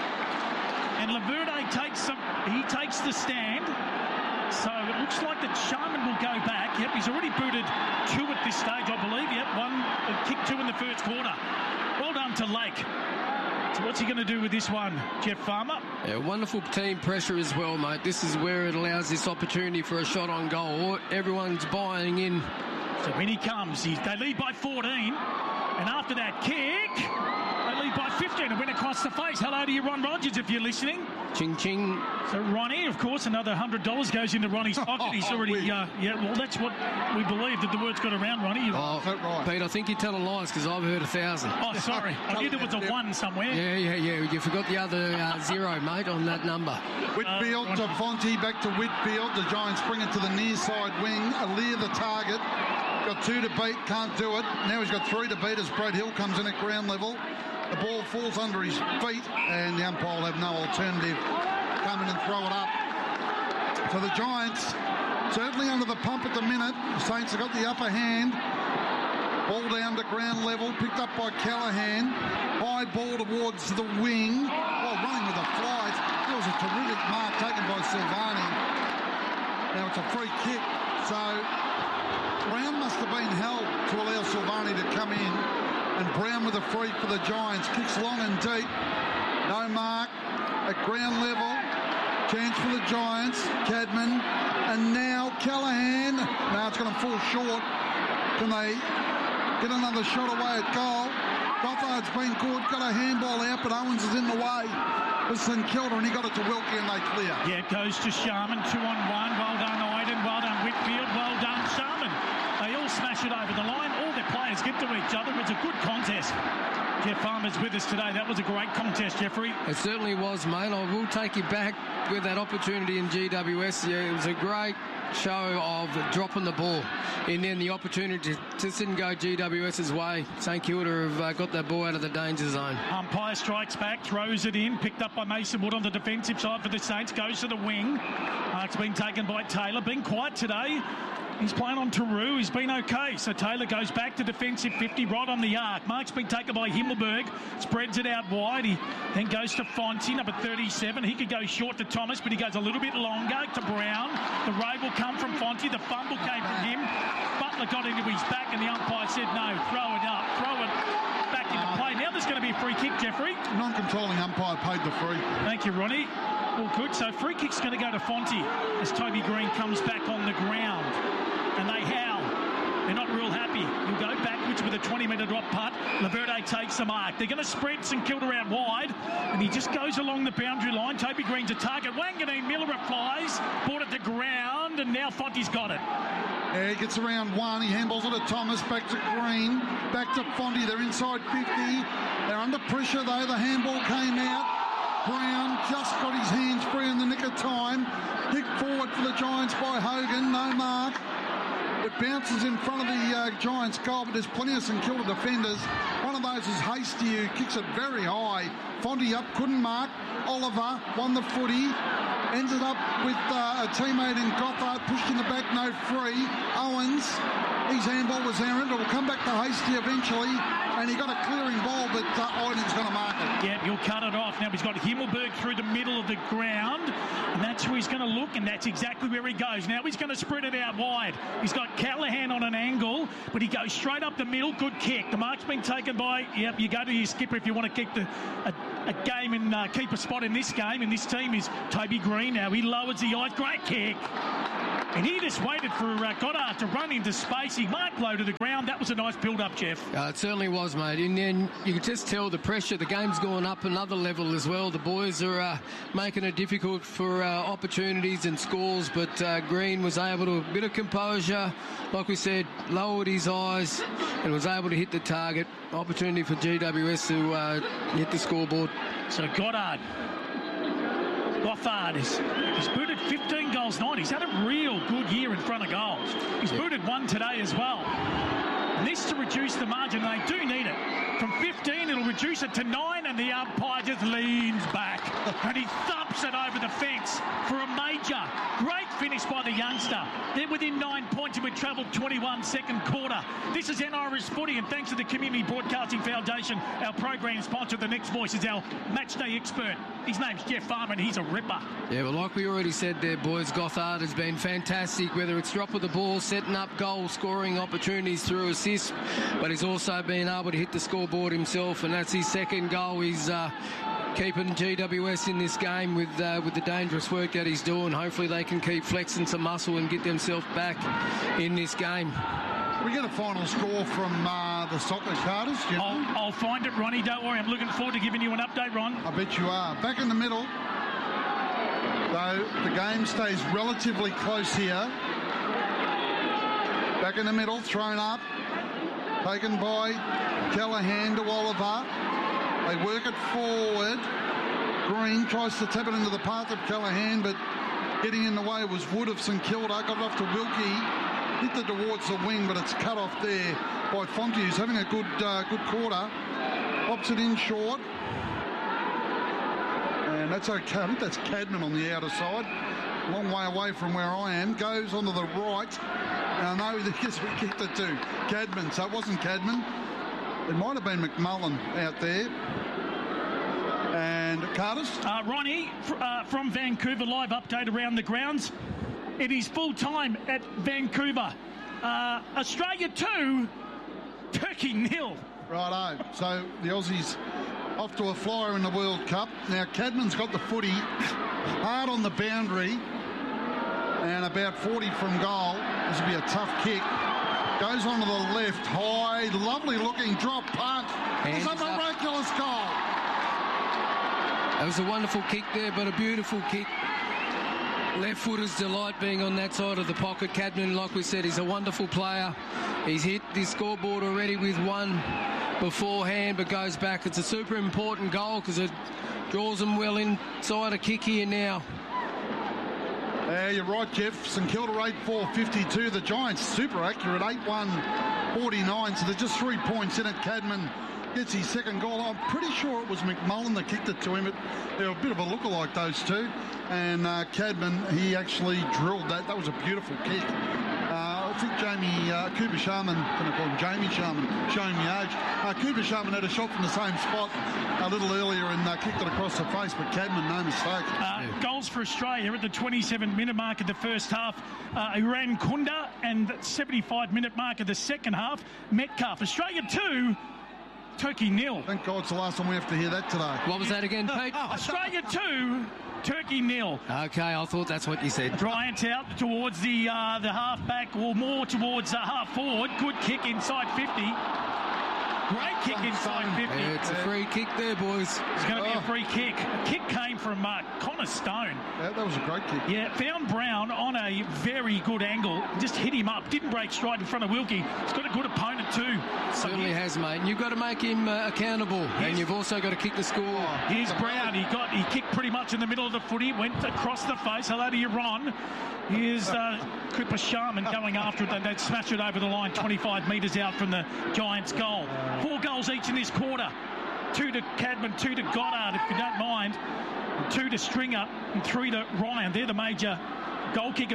Speaker 2: And Laverde takes some. He takes the stand. So it looks like that Sharman will go back. Yep, he's already booted two at this stage, I believe. Yep, one uh, kick two in the first quarter. Well done to Lake. So what's he going to do with this one, Jeff Farmer?
Speaker 3: Yeah, wonderful team pressure as well, mate. This is where it allows this opportunity for a shot on goal. Everyone's buying in.
Speaker 2: So when he comes, he, they lead by fourteen. And after that kick, they lead by fifteen and went across the face. Hello to you, Ron Rogers, if you're listening.
Speaker 3: Ching, ching.
Speaker 2: So Ronnie, of course, another one hundred dollars goes into Ronnie's pocket. He's already, uh, yeah, well, that's what we believe that the word's got around, Ronnie.
Speaker 3: Oh, right. Pete, I think you're telling lies because I've heard a thousand.
Speaker 2: Oh, sorry. I knew there was a one somewhere.
Speaker 3: Yeah, yeah, yeah. You forgot the other uh, zero, mate, on that number.
Speaker 1: Whitfield uh, to Fonte, back to Whitfield. The Giants bring it to the near side wing. Aaliyah the target. Got two to beat, can't do it. Now he's got three to beat as Brad Hill comes in at ground level. The ball falls under his feet and the umpire will have no alternative. Come in and throw it up. So the Giants certainly under the pump at the minute. The Saints have got the upper hand. Ball down to ground level, picked up by Callaghan. High ball towards the wing. Oh, running with a flight. That was a terrific mark taken by Silvani. Now it's a free kick. So Brown must have been held to allow Silvani to come in. And Brown with a free for the Giants. Kicks long and deep. No mark at ground level. Chance for the Giants. Cadman. And now Callaghan. Now it's going to fall short. Can they get another shot away at goal? Gothard's been good. Got a handball out, but Owens is in the way. With St Kilda, and he got it to Wilkie, and they clear.
Speaker 2: Yeah, it goes to Sharman. Two on one. Well done, Iden. Well done, Whitfield. Well done, Sharman. They all smash it over the line. All their players get to each other. It's a good contest. Jeff Farmer's with us today. That was a great contest, Jeffrey.
Speaker 3: It certainly was, mate. I will take you back with that opportunity in G W S. Yeah, it was a great show of dropping the ball. And then the opportunity to, just didn't go G W S's way. St Kilda have uh, got that ball out of the danger zone.
Speaker 2: Umpire strikes back, throws it in, picked up by Mason Wood on the defensive side for the Saints, goes to the wing. Mark's been taken by Taylor. Been quiet today. He's playing on Taru. He's been okay. So Taylor goes back to defensive fifty, right on the arc. Mark's been taken by Himmelberg. Spreads it out wide. He then goes to Fonte, number thirty-seven. He could go short to Thomas, but he goes a little bit longer to Brown. The raid will come from Fonte. The fumble came from him. Butler got into his back, and the umpire said, no, throw it up. Throw it back into play. Now there's going to be a free kick, Jeffrey.
Speaker 1: Non-controlling umpire paid the free.
Speaker 2: Thank you, Ronnie. All good. So free kick's going to go to Fonte as Toby Green comes back on the ground. And they howl. They're not real happy. He'll go backwards with a twenty metre drop putt. Laverde takes the mark. They're going to spread St Kilda out wide, and he just goes along the boundary line. Toby Green's a target. Wanganeen Miller it flies, brought it to ground, and now Fonte's got it.
Speaker 1: Yeah, he gets around one. He handballs it to Thomas, back to Green, back to Fonte. They're inside fifty. They're under pressure, though. The handball came out. Brown just got his hands free in the nick of time. Kick forward for the Giants by Hogan. No mark. It bounces in front of the uh, Giants' goal, but there's plenty of St Kilda defenders. One of those is Hasty, who kicks it very high. Fonte up, couldn't mark. Oliver won the footy. Ended up with uh, a teammate in Gothard, pushed in the back, no free. Owens His handball was there, and it will come back to Hasty eventually, and he got a clearing ball, but uh, Iding's going to mark it.
Speaker 2: Yeah, he'll cut it off. Now he's got Himmelberg through the middle of the ground, and that's where he's going to look, and that's exactly where he goes. Now he's going to spread it out wide. He's got Callahan on an angle, but he goes straight up the middle. Good kick. The mark's been taken by, yep, you go to your skipper if you want to keep the a, a game and uh, keep a spot in this game, and this team is Toby Green now. He lowers the eyes. Great kick. And he just waited for uh, Goddard to run into space. He marked low to the ground. That was a nice build-up, Jeff.
Speaker 3: Uh, it certainly was, mate. And then you could just tell the pressure. The game's gone up another level as well. The boys are uh, making it difficult for uh, opportunities and scores, but uh, Green was able to, a bit of composure, like we said, lowered his eyes and was able to hit the target. Opportunity for G W S to uh, hit the scoreboard.
Speaker 2: So Goddard. Goffard is he's booted fifteen goals nine. He's had a real good year in front of goals. He's yep. booted one today as well. And this to reduce the margin. They do need it. From fifteen, it'll reduce it to nine, and the umpire just leans back and he thumps it over the fence for a major. Great finish by the youngster. They're within nine points and we've travelled twenty-one second quarter. This is N R S Footy, and thanks to the Community Broadcasting Foundation, our program sponsor. The next voice is our matchday expert. His name's Jeff Farmer, and he's a ripper.
Speaker 3: Yeah, well, like we already said there, boys, Gothard has been fantastic, whether it's drop of the ball, setting up goal scoring opportunities through assists, but he's also been able to hit the scoreboard himself, and that's his second goal. He's uh, keeping G W S in this game with uh, with the dangerous work that he's doing. Hopefully they can keep flexing some muscle and get themselves back in this game.
Speaker 1: We get a final score from uh, the soccer Carters.
Speaker 2: I'll, I'll find it, Ronnie. Don't worry. I'm looking forward to giving you an update, Ron.
Speaker 1: I bet you are. Back in the middle, though, the game stays relatively close here. Back in the middle, thrown up, taken by Callahan to Oliver. They work it forward. Green tries to tap it into the path of Callahan, but getting in the way was Wood of St Kilda. Got it off to Wilkie. Hit it towards the wing, but it's cut off there by Fonte, who's having a good uh, good quarter. Pops it in short. And that's okay. I think that's Cadman on the outer side. Long way away from where I am. Goes onto the right. And I know that yes, we kicked it to Cadman, so it wasn't Cadman. It might have been McMullen out there. And Carters?
Speaker 2: Uh, Ronnie, uh, from Vancouver, live update around the grounds. It is full time at Vancouver. Uh, Australia two, Turkey nil.
Speaker 1: Righto. So the Aussies off to a flyer in the World Cup. Now Cadman's got the footy hard on the boundary and about forty from goal. This will be a tough kick. Goes onto the left, high, lovely looking drop punt. It's a miraculous goal.
Speaker 3: That was a wonderful kick there, but a beautiful kick. Left footer's delight being on that side of the pocket. Cadman, like we said, he's a wonderful player. He's hit the scoreboard already with one beforehand, but goes back. It's a super important goal because it draws them well inside a kick here now.
Speaker 1: Uh, you're right, Jeff. St Kilda eight four fifty-two. The Giants super accurate, eight one forty-nine. So there's just three points in it. Cadman gets his second goal. I'm pretty sure it was McMullen that kicked it to him. It, they're a bit of a lookalike, those two. And uh, Cadman, he actually drilled that. That was a beautiful kick. Uh, I think Jamie, uh, Cooper Sharman, I'm going to call him Jamie Sharman, showing me age. Uh, Cooper Sharman had a shot from the same spot a little earlier and uh, kicked it across the face, but Cadman, no mistake.
Speaker 2: Uh, yeah. Goals for Australia at the twenty-seven minute mark of the first half. Uh, Iran Kunda, and seventy-five minute mark of the second half, Metcalf. Australia two, Turkey nil.
Speaker 1: Thank God it's the last time we have to hear that today.
Speaker 3: What was that again, Pete?
Speaker 2: Australia two, Turkey nil.
Speaker 3: Okay, I thought that's what you said.
Speaker 2: Bryant out towards the uh, the half back, or more towards uh, half forward. Good kick inside fifty. Great kick inside fifty.
Speaker 3: Yeah, it's a free kick there, boys.
Speaker 2: It's going to be a free kick. A kick came from uh, Connor Stone.
Speaker 1: Yeah, that was a great kick.
Speaker 2: Yeah, found Brown on a very good angle. Just hit him up. Didn't break stride in front of Wilkie. He's got a good opponent too.
Speaker 3: Certainly
Speaker 2: so
Speaker 3: has, mate. And you've got to make him uh, accountable. And you've also got to kick the score.
Speaker 2: Here's Brown. He got he kicked pretty much in the middle of the footy. Went across the face. Hello to you, Ron. Here's uh, Cooper Sharman going after it. They'd smash it over the line, twenty-five metres out from the Giants' goal. Four goals each in this quarter. Two to Cadman, two to Goddard, if you don't mind. Two to Stringer and three to Ryan. They're the major goal kickers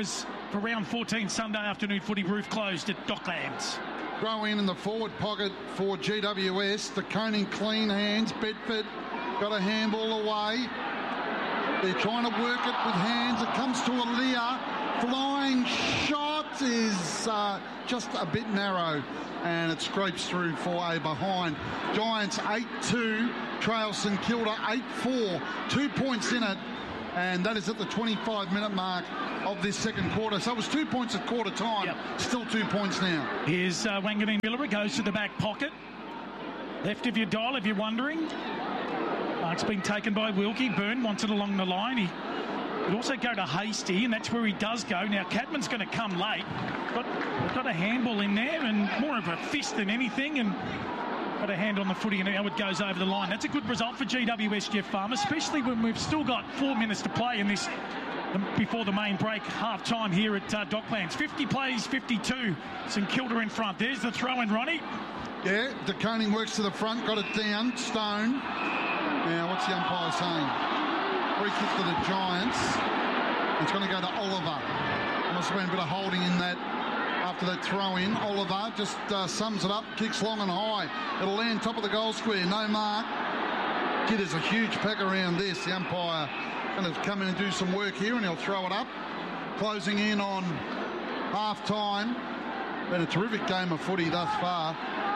Speaker 2: for round fourteen Sunday afternoon footy. Roof closed at Docklands.
Speaker 1: Throw in in the forward pocket for G W S. The Koning clean hands. Bedford got a handball away. They're trying to work it with hands. It comes to Aaliyah. Flying shot is uh, just a bit narrow, and it scrapes through for a behind. Giants eight two, trail St Kilda eight four. Two points in it, and that is at the twenty-five minute mark of this second quarter. So it was two points at quarter time. Yep. Still two points now.
Speaker 2: Here's uh, Wanganeen Miller. Goes to the back pocket. Left of your dial, if you're wondering. Mark's been taken by Wilkie. Byrne wants it along the line. He would also go to Hasty, and that's where he does go. Now, Cadman's going to come late. Got, got a handball in there, and more of a fist than anything, and got a hand on the footy, and now it goes over the line. That's a good result for G W S, Jeff Farmer, especially when we've still got four minutes to play in this before the main break, half time here at uh, Docklands. fifty plays, fifty-two. St Kilda in front. There's the throw in, Ronnie.
Speaker 1: Yeah, De Koning works to the front, got it down. Stone. Now, what's the umpire saying? Free kick to the Giants. It's going to go to Oliver. Must have been a bit of holding in that after that throw in. Oliver just uh, sums it up, kicks long and high. It'll land top of the goal square. No mark. Kid is a huge pack around this. The umpire going to come in and do some work here, and he'll throw it up. Closing in on half time. Been a terrific game of footy thus far.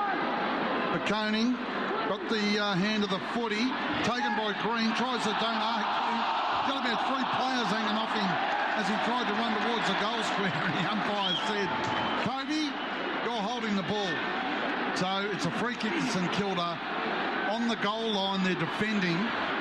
Speaker 1: De Koning got the uh, hand of the footy, taken by Green, tries to donate. Got about three players hanging off him as he tried to run towards the goal square, and the umpire said, Kobe, you're holding the ball. So it's a free kick to St Kilda. On the goal line, they're defending.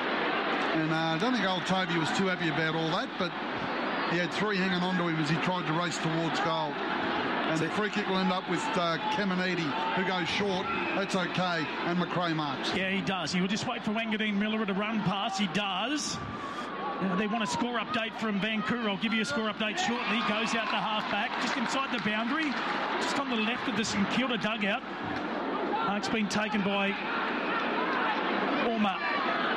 Speaker 1: And uh, I don't think old Toby was too happy about all that, but he had three hanging on to him as he tried to race towards goal. And the free kick will end up with uh, Caminiti, who goes short. That's okay. And McRae marks.
Speaker 2: Yeah, he does. He will just wait for Wanganeen Miller to run past. He does. Uh, they want a score update from Vancouver. I'll give you a score update shortly. Goes out the half-back, just inside the boundary, just on the left of the St Kilda dugout. Mark's been taken by former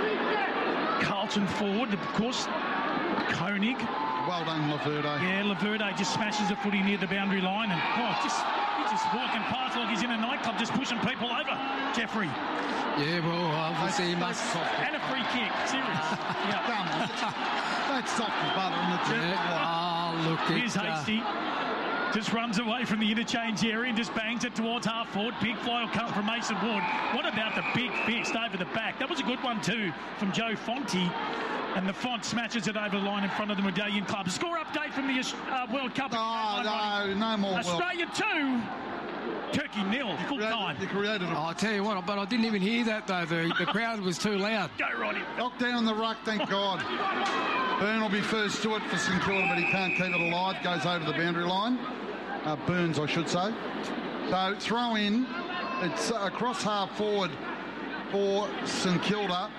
Speaker 2: Carlton forward, of course, Koenig.
Speaker 1: Well done, Laverde.
Speaker 2: Yeah, Laverde just smashes the footy near the boundary line, and oh, just he's just walking past like he's in a nightclub, just pushing people over. Jeffrey.
Speaker 3: Yeah, well, obviously he must.
Speaker 2: And a free kick. Serious. Yeah.
Speaker 1: Come on. That's soft as butter on the tip.
Speaker 3: Yeah. Oh, look.
Speaker 2: Here's
Speaker 3: it, uh,
Speaker 2: Hasty. Just runs away from the interchange area and just bangs it towards half forward. Big fly will come from Mason Ward. What about the big fist over the back? That was a good one too from Joe Fonte. And the Font smashes it over the line in front of the Medallion Club. A score update from the uh, World Cup.
Speaker 1: Oh, no, no more.
Speaker 2: Australia two, Turkey nil, full
Speaker 1: created,
Speaker 2: time.
Speaker 1: You created a...
Speaker 3: oh, I'll tell you what, but I didn't even hear that though. The, the crowd was too loud.
Speaker 2: Go, Ronnie.
Speaker 1: Knocked down the ruck, thank God. Byrne will be first to it for St Kilda, but he can't keep it alive. Goes over the boundary line. Uh, Burns, I should say. So throw in. It's uh, across half forward for St Kilda.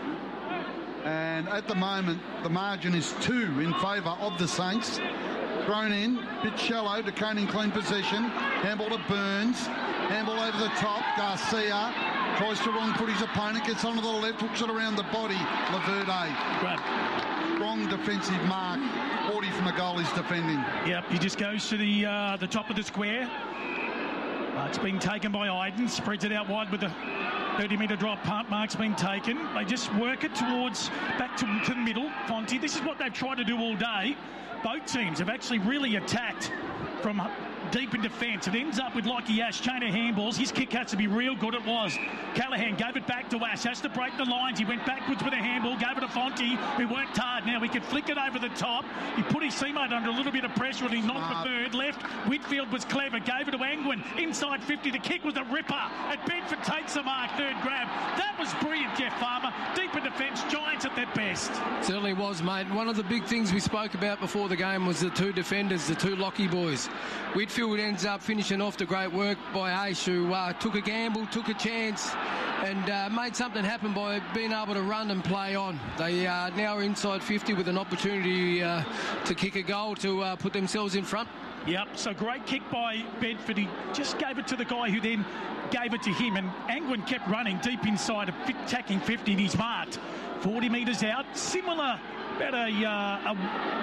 Speaker 1: And at the moment, the margin is two in favour of the Saints. Thrown in, bit shallow, De Koning clean possession. Handball to Burns. Handball over the top. Garcia tries to wrong foot his opponent, gets onto the left, hooks it around the body. Laverde.
Speaker 2: Grab.
Speaker 1: Wrong defensive mark. forty from the goal is defending.
Speaker 2: Yep, he just goes to the uh, the top of the square. Uh, it's been taken by Iden, spreads it out wide with the thirty metre drop punt. Mark's been taken. They just work it towards, back to, to the middle. Fonte, this is what they've tried to do all day. Both teams have actually really attacked from deep in defence. It ends up with Lockie Ash, chain of handballs. His kick has to be real good. It was. Callahan gave it back to Ash. Has to break the lines. He went backwards with a handball, gave it to Fonte, who worked hard. Now he could flick it over the top. He put his teammate under a little bit of pressure and he knocked uh, the third. Left. Whitfield was clever. Gave it to Angwin. Inside fifty. The kick was a ripper. And Bedford takes the mark. Third grab. That was brilliant, Jeff Farmer. Deep in defence. Giants at their best.
Speaker 3: Certainly was, mate. One of the big things we spoke about before the game was the two defenders, the two Lockie boys. Whitfield ends up finishing off the great work by Ash, who uh, took a gamble, took a chance, and uh, made something happen by being able to run and play on. They uh, now are inside fifty with an opportunity uh, to kick a goal to uh, put themselves in front.
Speaker 2: Yep, so great kick by Bedford. He just gave it to the guy who then gave it to him, and Angwin kept running deep inside, attacking fifty, and he's marked forty metres out. Similar, about a, uh, a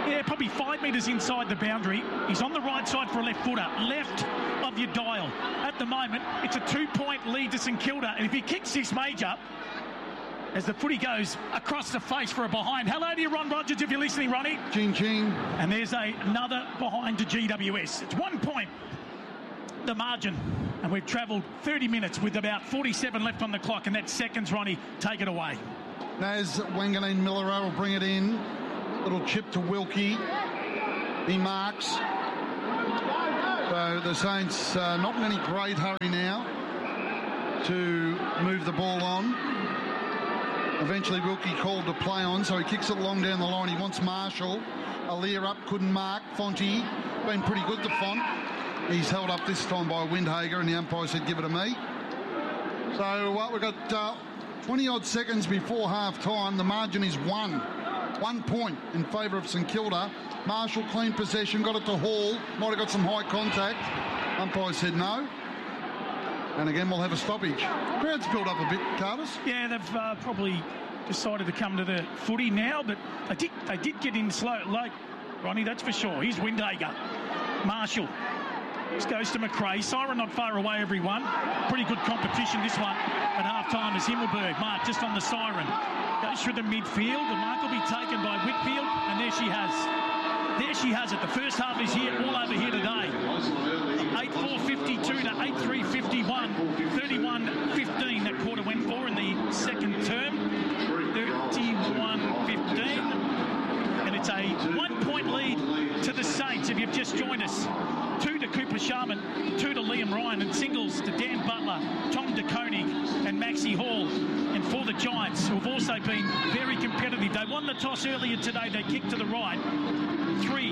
Speaker 2: Yeah, probably five metres inside the boundary. He's on the right side for a left footer. Left of your dial. At the moment, it's a two-point lead to St Kilda. And if he kicks this major, as the footy goes across the face for a behind. Hello to you, Ron Rogers, if you're listening, Ronnie.
Speaker 1: Ching, ching.
Speaker 2: And there's a, another behind to G W S. It's one point, the margin. And we've travelled thirty minutes with about forty-seven left on the clock. And that's seconds, Ronnie. Take it away.
Speaker 1: Naz Wanganeen Millero will bring it in. Little chip to Wilkie. He marks. So the Saints uh, not in any great hurry now to move the ball on. Eventually Wilkie called to play on, so he kicks it long down the line. He wants Marshall. Aaliyah up, couldn't mark. Fonte, been pretty good, the Font. He's held up this time by Windhager, and the umpire said, give it to me. So uh, we've got uh, twenty-odd seconds before half-time. The margin is one. One point in favour of St Kilda. Marshall clean possession, got it to Hall. Might have got some high contact. Umpire said no. And again, we'll have a stoppage. Crowd's built up a bit, Carters.
Speaker 2: Yeah, they've uh, probably decided to come to the footy now, but they did, they did get in slow, late, Ronnie, that's for sure. Here's Windhager. Marshall. This goes to McRae. Siren not far away, everyone. Pretty good competition, this one, at half-time as Himmelberg. Mark just on the Siren. Goes through the midfield. The mark will be taken by Whitfield, and there she has. There she has it. The first half is here, all over here today. eight four fifty-two to eight three fifty-one. thirty-one fifteen that quarter went for in the second term. thirty-one fifteen. And it's a one-point lead to the Saints if you've just joined us. Two to Cooper Sharman, two to Liam Ryan, and singles to Dan Butler, Tom De Koning, and Maxie Hall. And for the Giants, who have also been very competitive. They won the toss earlier today. They kicked to the right. Three.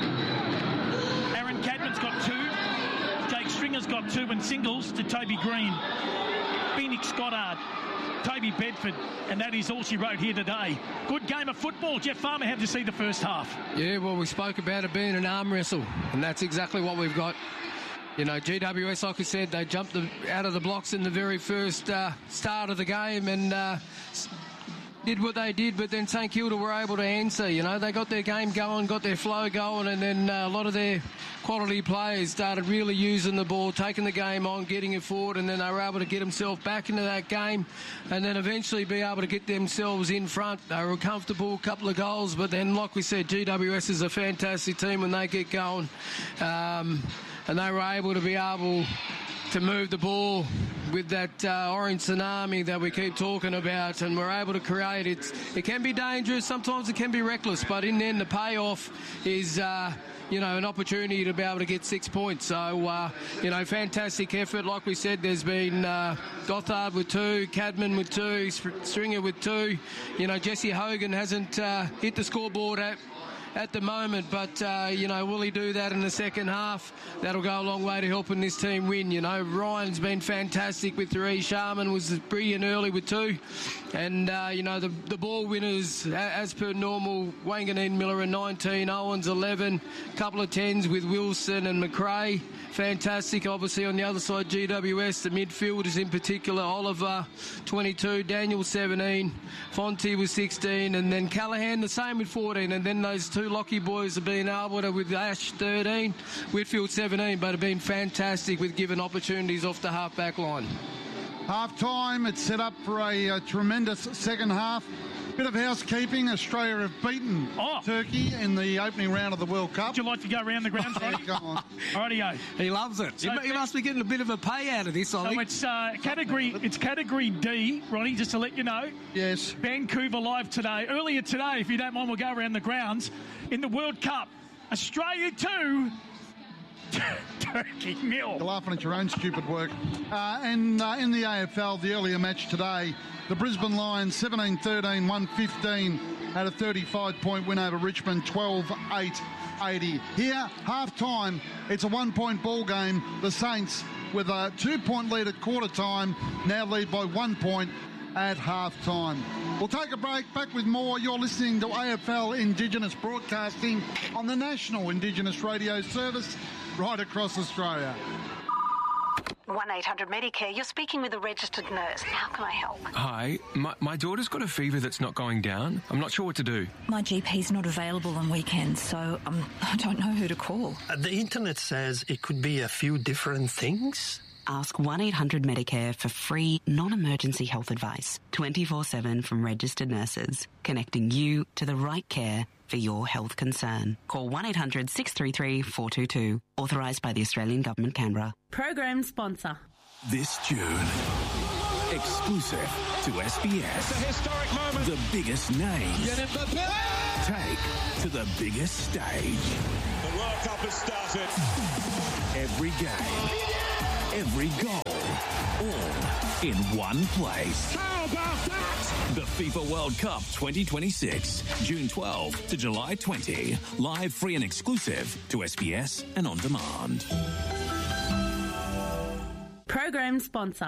Speaker 2: Aaron Cadman's got two. Jake Stringer's got two, and singles to Toby Green. Phoenix Goddard, Toby Bedford, and that is all she wrote here today. Good game of football. Jeff Farmer had to see the first half.
Speaker 3: Yeah, well, we spoke about it being an arm wrestle, and that's exactly what we've got. You know, G W S, like I said, they jumped the, out of the blocks in the very first uh, start of the game and uh, did what they did, but then St Kilda were able to answer. You know, they got their game going, got their flow going, and then uh, a lot of their quality players started really using the ball, taking the game on, getting it forward, and then they were able to get themselves back into that game and then eventually be able to get themselves in front. They were comfortable, a couple of goals, but then, like we said, G W S is a fantastic team when they get going. Um, and they were able to be able to move the ball with that uh, orange tsunami that we keep talking about, and we're able to create it. It can be dangerous, sometimes it can be reckless, but in the end the payoff is uh, you know, an opportunity to be able to get six points. So, uh, you know, fantastic effort. Like we said, there's been uh, Gothard with two, Cadman with two, Stringer with two. You know, Jesse Hogan hasn't uh, hit the scoreboard at at the moment, but uh, you know, will he do that in the second half? That'll go a long way to helping this team win. You know, Ryan's been fantastic with three. Sharman was brilliant early with two, and uh, you know, the the ball winners as per normal. Wanganeen Miller and nineteen, Owens eleven, couple of tens with Wilson and McRae. Fantastic. Obviously on the other side, G W S, the midfielders in particular, Oliver twenty-two, Daniel seventeen, Fonte was sixteen, and then Callahan the same with fourteen, and then those two Lockie boys have been able to, with Ash thirteen, Whitfield seventeen, but have been fantastic with giving opportunities off the half-back line.
Speaker 1: Half-time, it's set up for a, a tremendous second half. Bit of housekeeping. Australia have beaten
Speaker 2: oh.
Speaker 1: Turkey in the opening round of the World Cup.
Speaker 2: Would you like to go around the grounds, Ronnie?
Speaker 1: Go on.
Speaker 2: Rightio.
Speaker 9: He loves it.
Speaker 2: So
Speaker 9: he must be getting a bit of a pay out of this, I
Speaker 2: so
Speaker 9: think.
Speaker 2: it's uh, category it's category D, Ronnie, just to let you know.
Speaker 1: Yes.
Speaker 2: Vancouver live today. Earlier today, if you don't mind, we'll go around the grounds. In the World Cup, Australia two, Turkey nil.
Speaker 1: You're laughing at your own stupid work. Uh, and uh, in the A F L, the earlier match today, the Brisbane Lions seventeen thirteen, one fifteen, had a thirty-five point win over Richmond, twelve eight eighty. Here, half-time, it's a one-point ball game. The Saints, with a two-point lead at quarter-time, now lead by one point at half-time. We'll take a break, back with more. You're listening to A F L Indigenous Broadcasting on the National Indigenous Radio Service right across Australia.
Speaker 7: one eight hundred Medicare, you're speaking with a registered nurse. How can I help?
Speaker 10: Hi, my, my daughter's got a fever that's not going down. I'm not sure what to do.
Speaker 11: My G P's not available on weekends, so um, I don't know who to call.
Speaker 12: Uh, the internet says it could be a few different things.
Speaker 13: Ask one eight hundred Medicare for free, non-emergency health advice, twenty-four seven from registered nurses, connecting you to the right care for your health concern. Call one eight hundred six three three four two two. Authorised by the Australian Government, Canberra.
Speaker 7: Program sponsor.
Speaker 6: This June, exclusive to S B S.
Speaker 14: It's a historic moment.
Speaker 6: The biggest names take to the biggest stage.
Speaker 14: The World Cup has started.
Speaker 6: Every game, every goal, all in one place.
Speaker 14: How about that?
Speaker 6: The FIFA World Cup twenty twenty-six, June twelfth to July twentieth. Live, free and exclusive to S B S and on demand.
Speaker 7: Program sponsor.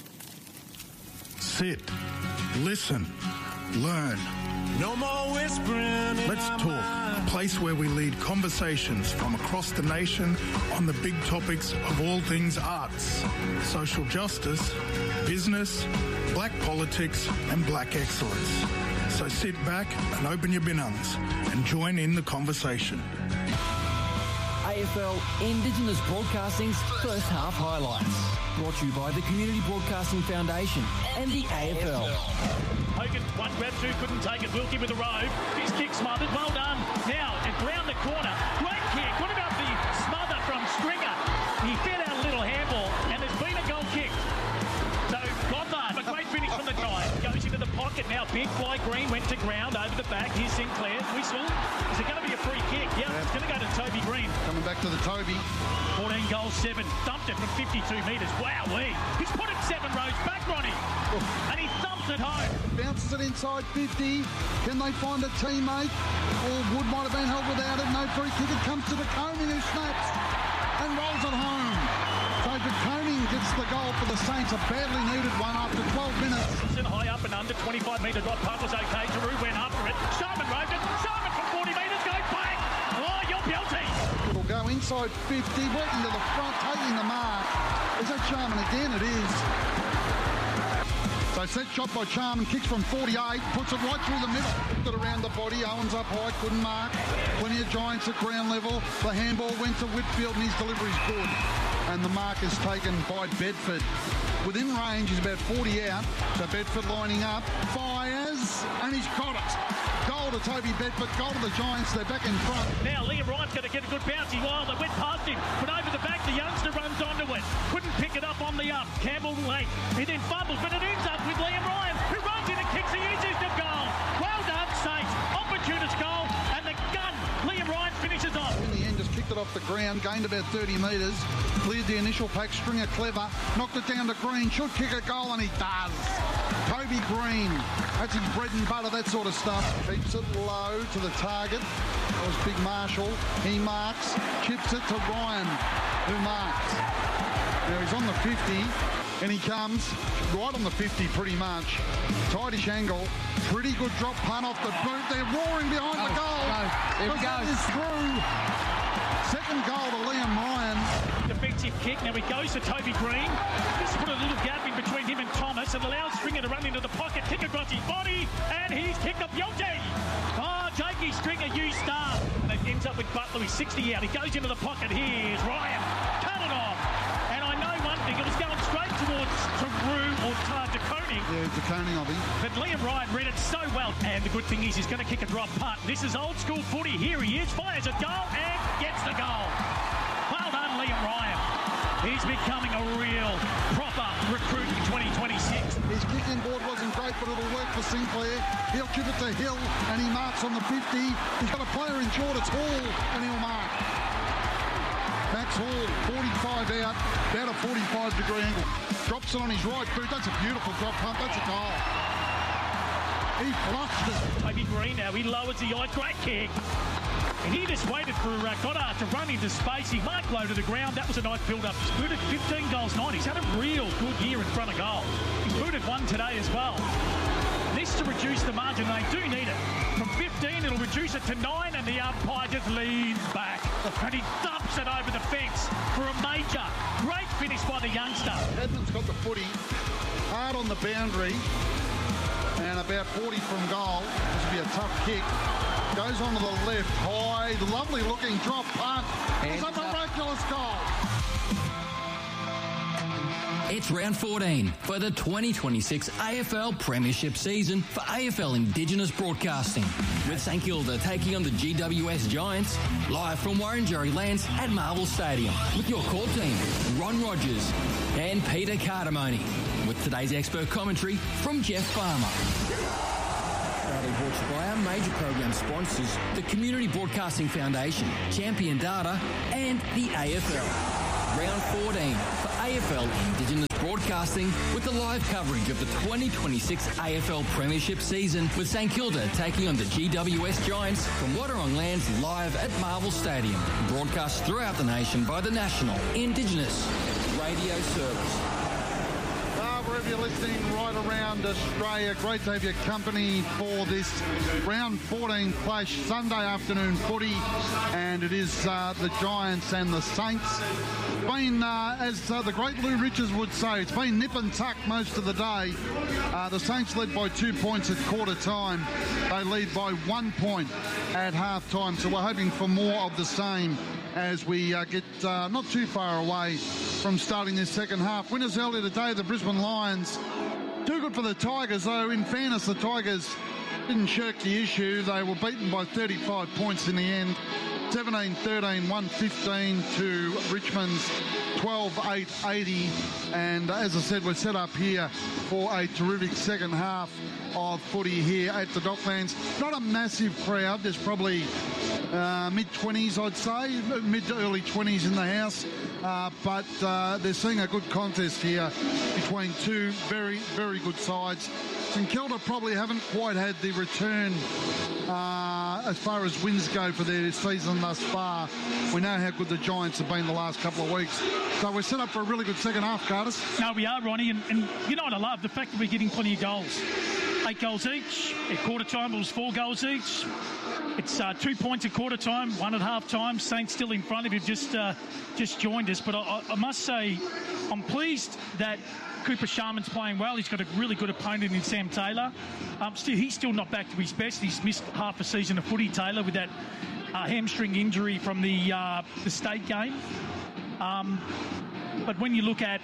Speaker 5: Sit, listen, learn.
Speaker 14: No more whispering.
Speaker 5: Let's talk. A place where we lead conversations from across the nation on the big topics of all things arts, social justice, business, black politics and black excellence. So sit back and open your binungs and join in the conversation.
Speaker 8: A F L Indigenous Broadcasting's first half highlights. Brought to you by the Community Broadcasting Foundation and the A F L.
Speaker 2: Hogan, one grab, two, couldn't take it. Wilkie with the robe. His kick smothered. Well done. Now, and round the corner. Great kick. What about the smother from Stringer? He fed out a little handball, and there's been a goal kick. So, Gothard, a great finish from the guy. Goes into the pocket now. Big fly Green went to ground over the back. Here's Sinclair. Whistle. Is it going to be a free kick? Yeah, yeah. It's going to go to Toby Green.
Speaker 1: Coming back to the Toby.
Speaker 2: fourteen goals, seven. Dumped it from fifty-two metres. Wowee. He's put it seven rows back, Ronnie. And he thumps it home.
Speaker 1: Bounces it inside fifty. Can they find a teammate? Or Wood might have been held without it. No free kick. It comes to De Koning, who snaps and rolls it home. So De Koning gets the goal for the Saints. A badly needed one after twelve minutes.
Speaker 2: High up and under. twenty-five metre drop punt was okay. Giroux went after it. Sharman roved it. Sharman from forty metres. Go bang. Oh, you're guilty.
Speaker 1: It'll go inside fifty. Working to the front. Taking the mark. Is that Sharman again? It is. So set shot by Charman, kicks from forty-eight, puts it right through the middle. It around the body, Owens up high, couldn't mark. Plenty of Giants at ground level. The handball went to Whitfield and his delivery's good. And the mark is taken by Bedford. Within range, he's about forty out. So Bedford lining up, fires, and he's caught it. Goal to Toby Bedford, goal to the Giants, they're back in front.
Speaker 2: Now Liam Ryan's going to get a good bouncy while they went past him. But over the back, the youngster runs onto it. Couldn't pick it up on the up. Campbell late. He then fumbles, but it ends up with Liam Ryan, who runs in and kicks the easiest of goal. Well done, Saints. Opportunist goal, and the gun. Liam Ryan finishes off.
Speaker 1: In the end, just kicked it off the ground, gained about thirty metres, cleared the initial pack. Stringer clever, knocked it down to Green, should kick a goal, and he does. Toby Green, that's his bread and butter, that sort of stuff. Keeps it low to the target. That was Big Marshall. He marks, chips it to Ryan, who marks. Now he's on the fifty, and he comes right on the fifty pretty much. Tightish angle, pretty good drop punt off the boot. They're roaring behind oh, the goal.
Speaker 3: Go. There we go.
Speaker 1: That is through. Second goal to Liam Ryan.
Speaker 2: Defensive kick. Now he goes to Toby Green. Just put a little gap in between him and Thomas and allows Stringer to run into the pocket, kick across his body, and he's kicked up Yonti. Oh, Jakey Stringer, you star. And it ends up with Butler. He's sixty out. He goes into the pocket. Here's Ryan. Cut it off. And I know one thing. It was going straight towards Taru or De Koning.
Speaker 1: Yeah, De Koning, I think.
Speaker 2: But Liam Ryan read it so well. And the good thing is he's going to kick a drop punt. This is old school footy. Here he is. Fires a goal and gets the goal. Well done, Liam Ryan. He's becoming a real proper recruit in twenty twenty-six.
Speaker 1: His kicking board wasn't great, but it'll work for Sinclair. He'll chip it to Hill, and he marks on the fifty. He's got a player in short, it's Hall, and he'll mark. Max Hall, forty-five out, about a forty-five degree angle. Drops it on his right boot. That's a beautiful drop punt. That's a goal. He flushed it.
Speaker 2: Toby Green now, he lowers the eye. Great kick. And he just waited for uh, Goddard to run into space. He marked low to the ground. That was a nice build-up. He's booted fifteen goals, nine. He's had a real good year in front of goal. He's booted one today as well. this to reduce the margin. They do need it. From fifteen, it'll reduce it to nine, and the umpire just leans back. And he dumps it over the fence for a major. Great finish by the youngster.
Speaker 1: Edmonds got the footy hard on the boundary and about forty from goal. This will be a tough kick. Goes onto the left, high, lovely looking drop punt. It's a miraculous goal.
Speaker 8: It's round fourteen for the twenty twenty-six A F L Premiership season for A F L Indigenous Broadcasting, with St Kilda taking on the G W S Giants, live from Wurundjeri lands at Marvel Stadium, with your core team, Ron Rogers and Peter Cardamone, with today's expert commentary from Jeff Farmer. Proudly brought to you by our major program sponsors, the Community Broadcasting Foundation, Champion Data and the A F L. Round fourteen for A F L Indigenous Broadcasting, with the live coverage of the twenty twenty-six A F L Premiership season, with St Kilda taking on the G W S Giants from Wadawurrung lands, live at Marvel Stadium. Broadcast throughout the nation by the National Indigenous Radio Service.
Speaker 1: Uh, wherever you're listening right around Australia, great to have your company for this round fourteen clash, Sunday afternoon footy, and it is uh, the Giants and the Saints. Been, uh, as uh, the great Lou Richards would say, it's been nip and tuck most of the day. Uh, the Saints led by two points at quarter time. They lead by one point at half time, so we're hoping for more of the same as we uh, get uh, not too far away from starting this second half. Winners earlier today, the Brisbane Lions. Too good for the Tigers, though. In fairness, the Tigers didn't shirk the issue. They were beaten by thirty-five points in the end. seventeen thirteen, one fifteen to Richmond's twelve eight eighty. And as I said, we're set up here for a terrific second half of footy here at the Docklands. Not a massive crowd. There's probably uh, mid-twenties, I'd say, mid to early twenties in the house. Uh, but uh, they're seeing a good contest here between two very, very good sides. St Kilda probably haven't quite had the return uh, as far as wins go for their season thus far. We know how good the Giants have been the last couple of weeks. So we're set up for a really good second half, Curtis.
Speaker 2: No, we are, Ronnie, and, and you know what I love? The fact that we're getting plenty of goals. Eight goals each. At quarter time, it was four goals each. It's uh, two points at quarter time, one at half time. Saints still in front of you, just uh, just joined us. But I, I must say, I'm pleased that Cooper Sharman's playing well. He's got a really good opponent in Sam Taylor. Um, still, he's still not back to his best. He's missed half a season of footy, Taylor, with that uh, hamstring injury from the uh, the state game. Um, but when you look at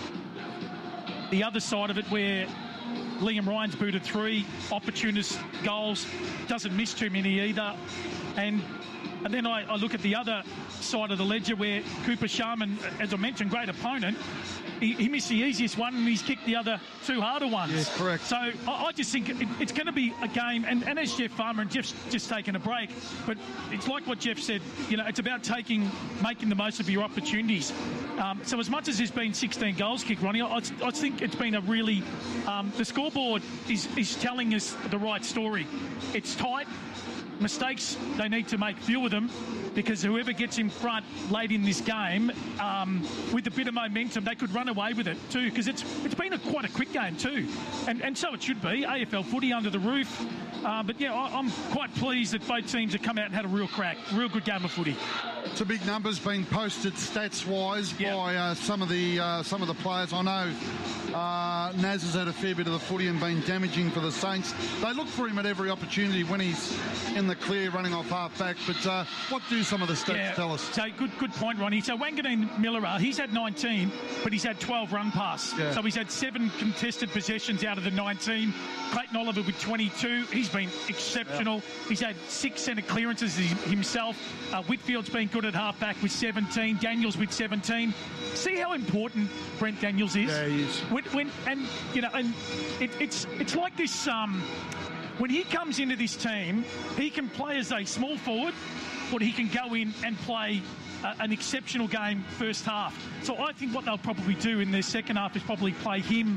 Speaker 2: the other side of it, where Liam Ryan's booted three opportunist goals, doesn't miss too many either. And and then I, I look at the other side of the ledger, where Cooper Sharman, as I mentioned, great opponent. He, he missed the easiest one, and he's kicked the other two harder ones.
Speaker 1: Yes, correct.
Speaker 2: So I, I just think it, it's going to be a game, and, and as Jeff Farmer, and Jeff's just taken a break, but it's like what Jeff said, you know, it's about taking, making the most of your opportunities. Um, so as much as there's been sixteen goals kicked, Ronnie, I, I think it's been a really, um, the scoreboard is, is telling us the right story. It's tight. Mistakes, they need to make few of them, because whoever gets in front late in this game, um, with a bit of momentum, they could run away with it too, because it's it's been a, quite a quick game too, and and so it should be. A F L footy under the roof, uh, but yeah, I, I'm quite pleased that both teams have come out and had a real crack, real good game of footy.
Speaker 1: Some big numbers being posted stats-wise yep. by uh, some of the uh, some of the players. I know uh, Naz has had a fair bit of the footy and been damaging for the Saints. They look for him at every opportunity when he's in the clear, running off half-back. But uh, what do some of the stats
Speaker 2: yeah,
Speaker 1: tell us?
Speaker 2: So good good point, Ronnie. So Wanganeen Miller, he's had nineteen, but he's had twelve run pass. Yeah. So he's had seven contested possessions out of the nineteen. Clayton Oliver with twenty-two. He's been exceptional. Yeah. He's had six centre clearances himself. Uh, Whitfield's been good at half-back with seventeen. Daniels with seventeen. See how important Brent Daniels is?
Speaker 1: Yeah, he is.
Speaker 2: When, when, and, you know, and it, it's, it's like this... Um, When he comes into this team, he can play as a small forward, but he can go in and play uh, an exceptional game first half. So I think what they'll probably do in their second half is probably play him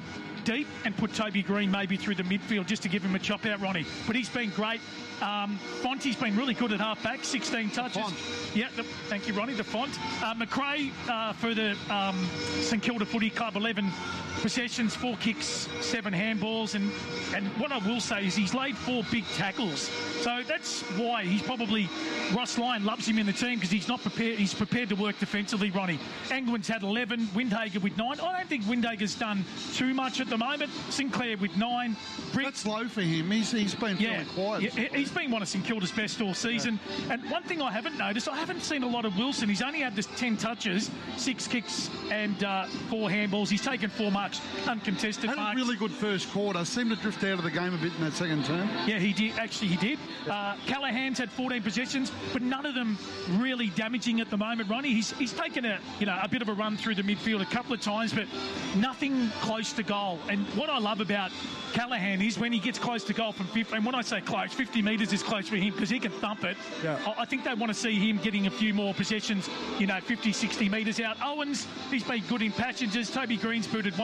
Speaker 2: deep and put Toby Green maybe through the midfield just to give him a chop out, Ronnie. But he's been great. Um, Fonty's been really good at half-back, sixteen touches. Yeah, the, thank you, Ronnie, the Font. Uh, McRae uh, for the um, St Kilda Footy Club, eleven possessions, four kicks, seven handballs. And, and what I will say is he's laid four big tackles. So that's why he's probably... Ross Lyon loves him in the team because he's not prepared. He's prepared to work defensively, Ronnie. Angwin's had eleven, Windhager with nine. I don't think Windhager's done too much at the moment. Sinclair with nine. Brick,
Speaker 1: That's low for him. He's, he's been
Speaker 2: yeah,
Speaker 1: feeling quiet.
Speaker 2: Yeah, he's been one of St Kilda's best all season. Yeah. And one thing I haven't noticed, I haven't seen a lot of Wilson. He's only had this ten touches, six kicks and uh, four handballs. He's taken four marks, uncontested
Speaker 1: Had
Speaker 2: marks.
Speaker 1: a really good first quarter. Seemed to drift out of the game a bit in that second term.
Speaker 2: Yeah, he did. Actually, he did. Uh, Callahan's had fourteen possessions, but none of them really damaging at the moment, Ronnie. He's he's taken a you know a bit of a run through the midfield a couple of times, but nothing close to goal. And what I love about Callahan is when he gets close to goal from fifty, and when I say close, fifty metres is close for him because he can thump it.
Speaker 1: Yeah.
Speaker 2: I, I think they want to see him getting a few more possessions, you know, fifty, sixty metres out. Owens, he's been good in passengers. Toby Green's booted one.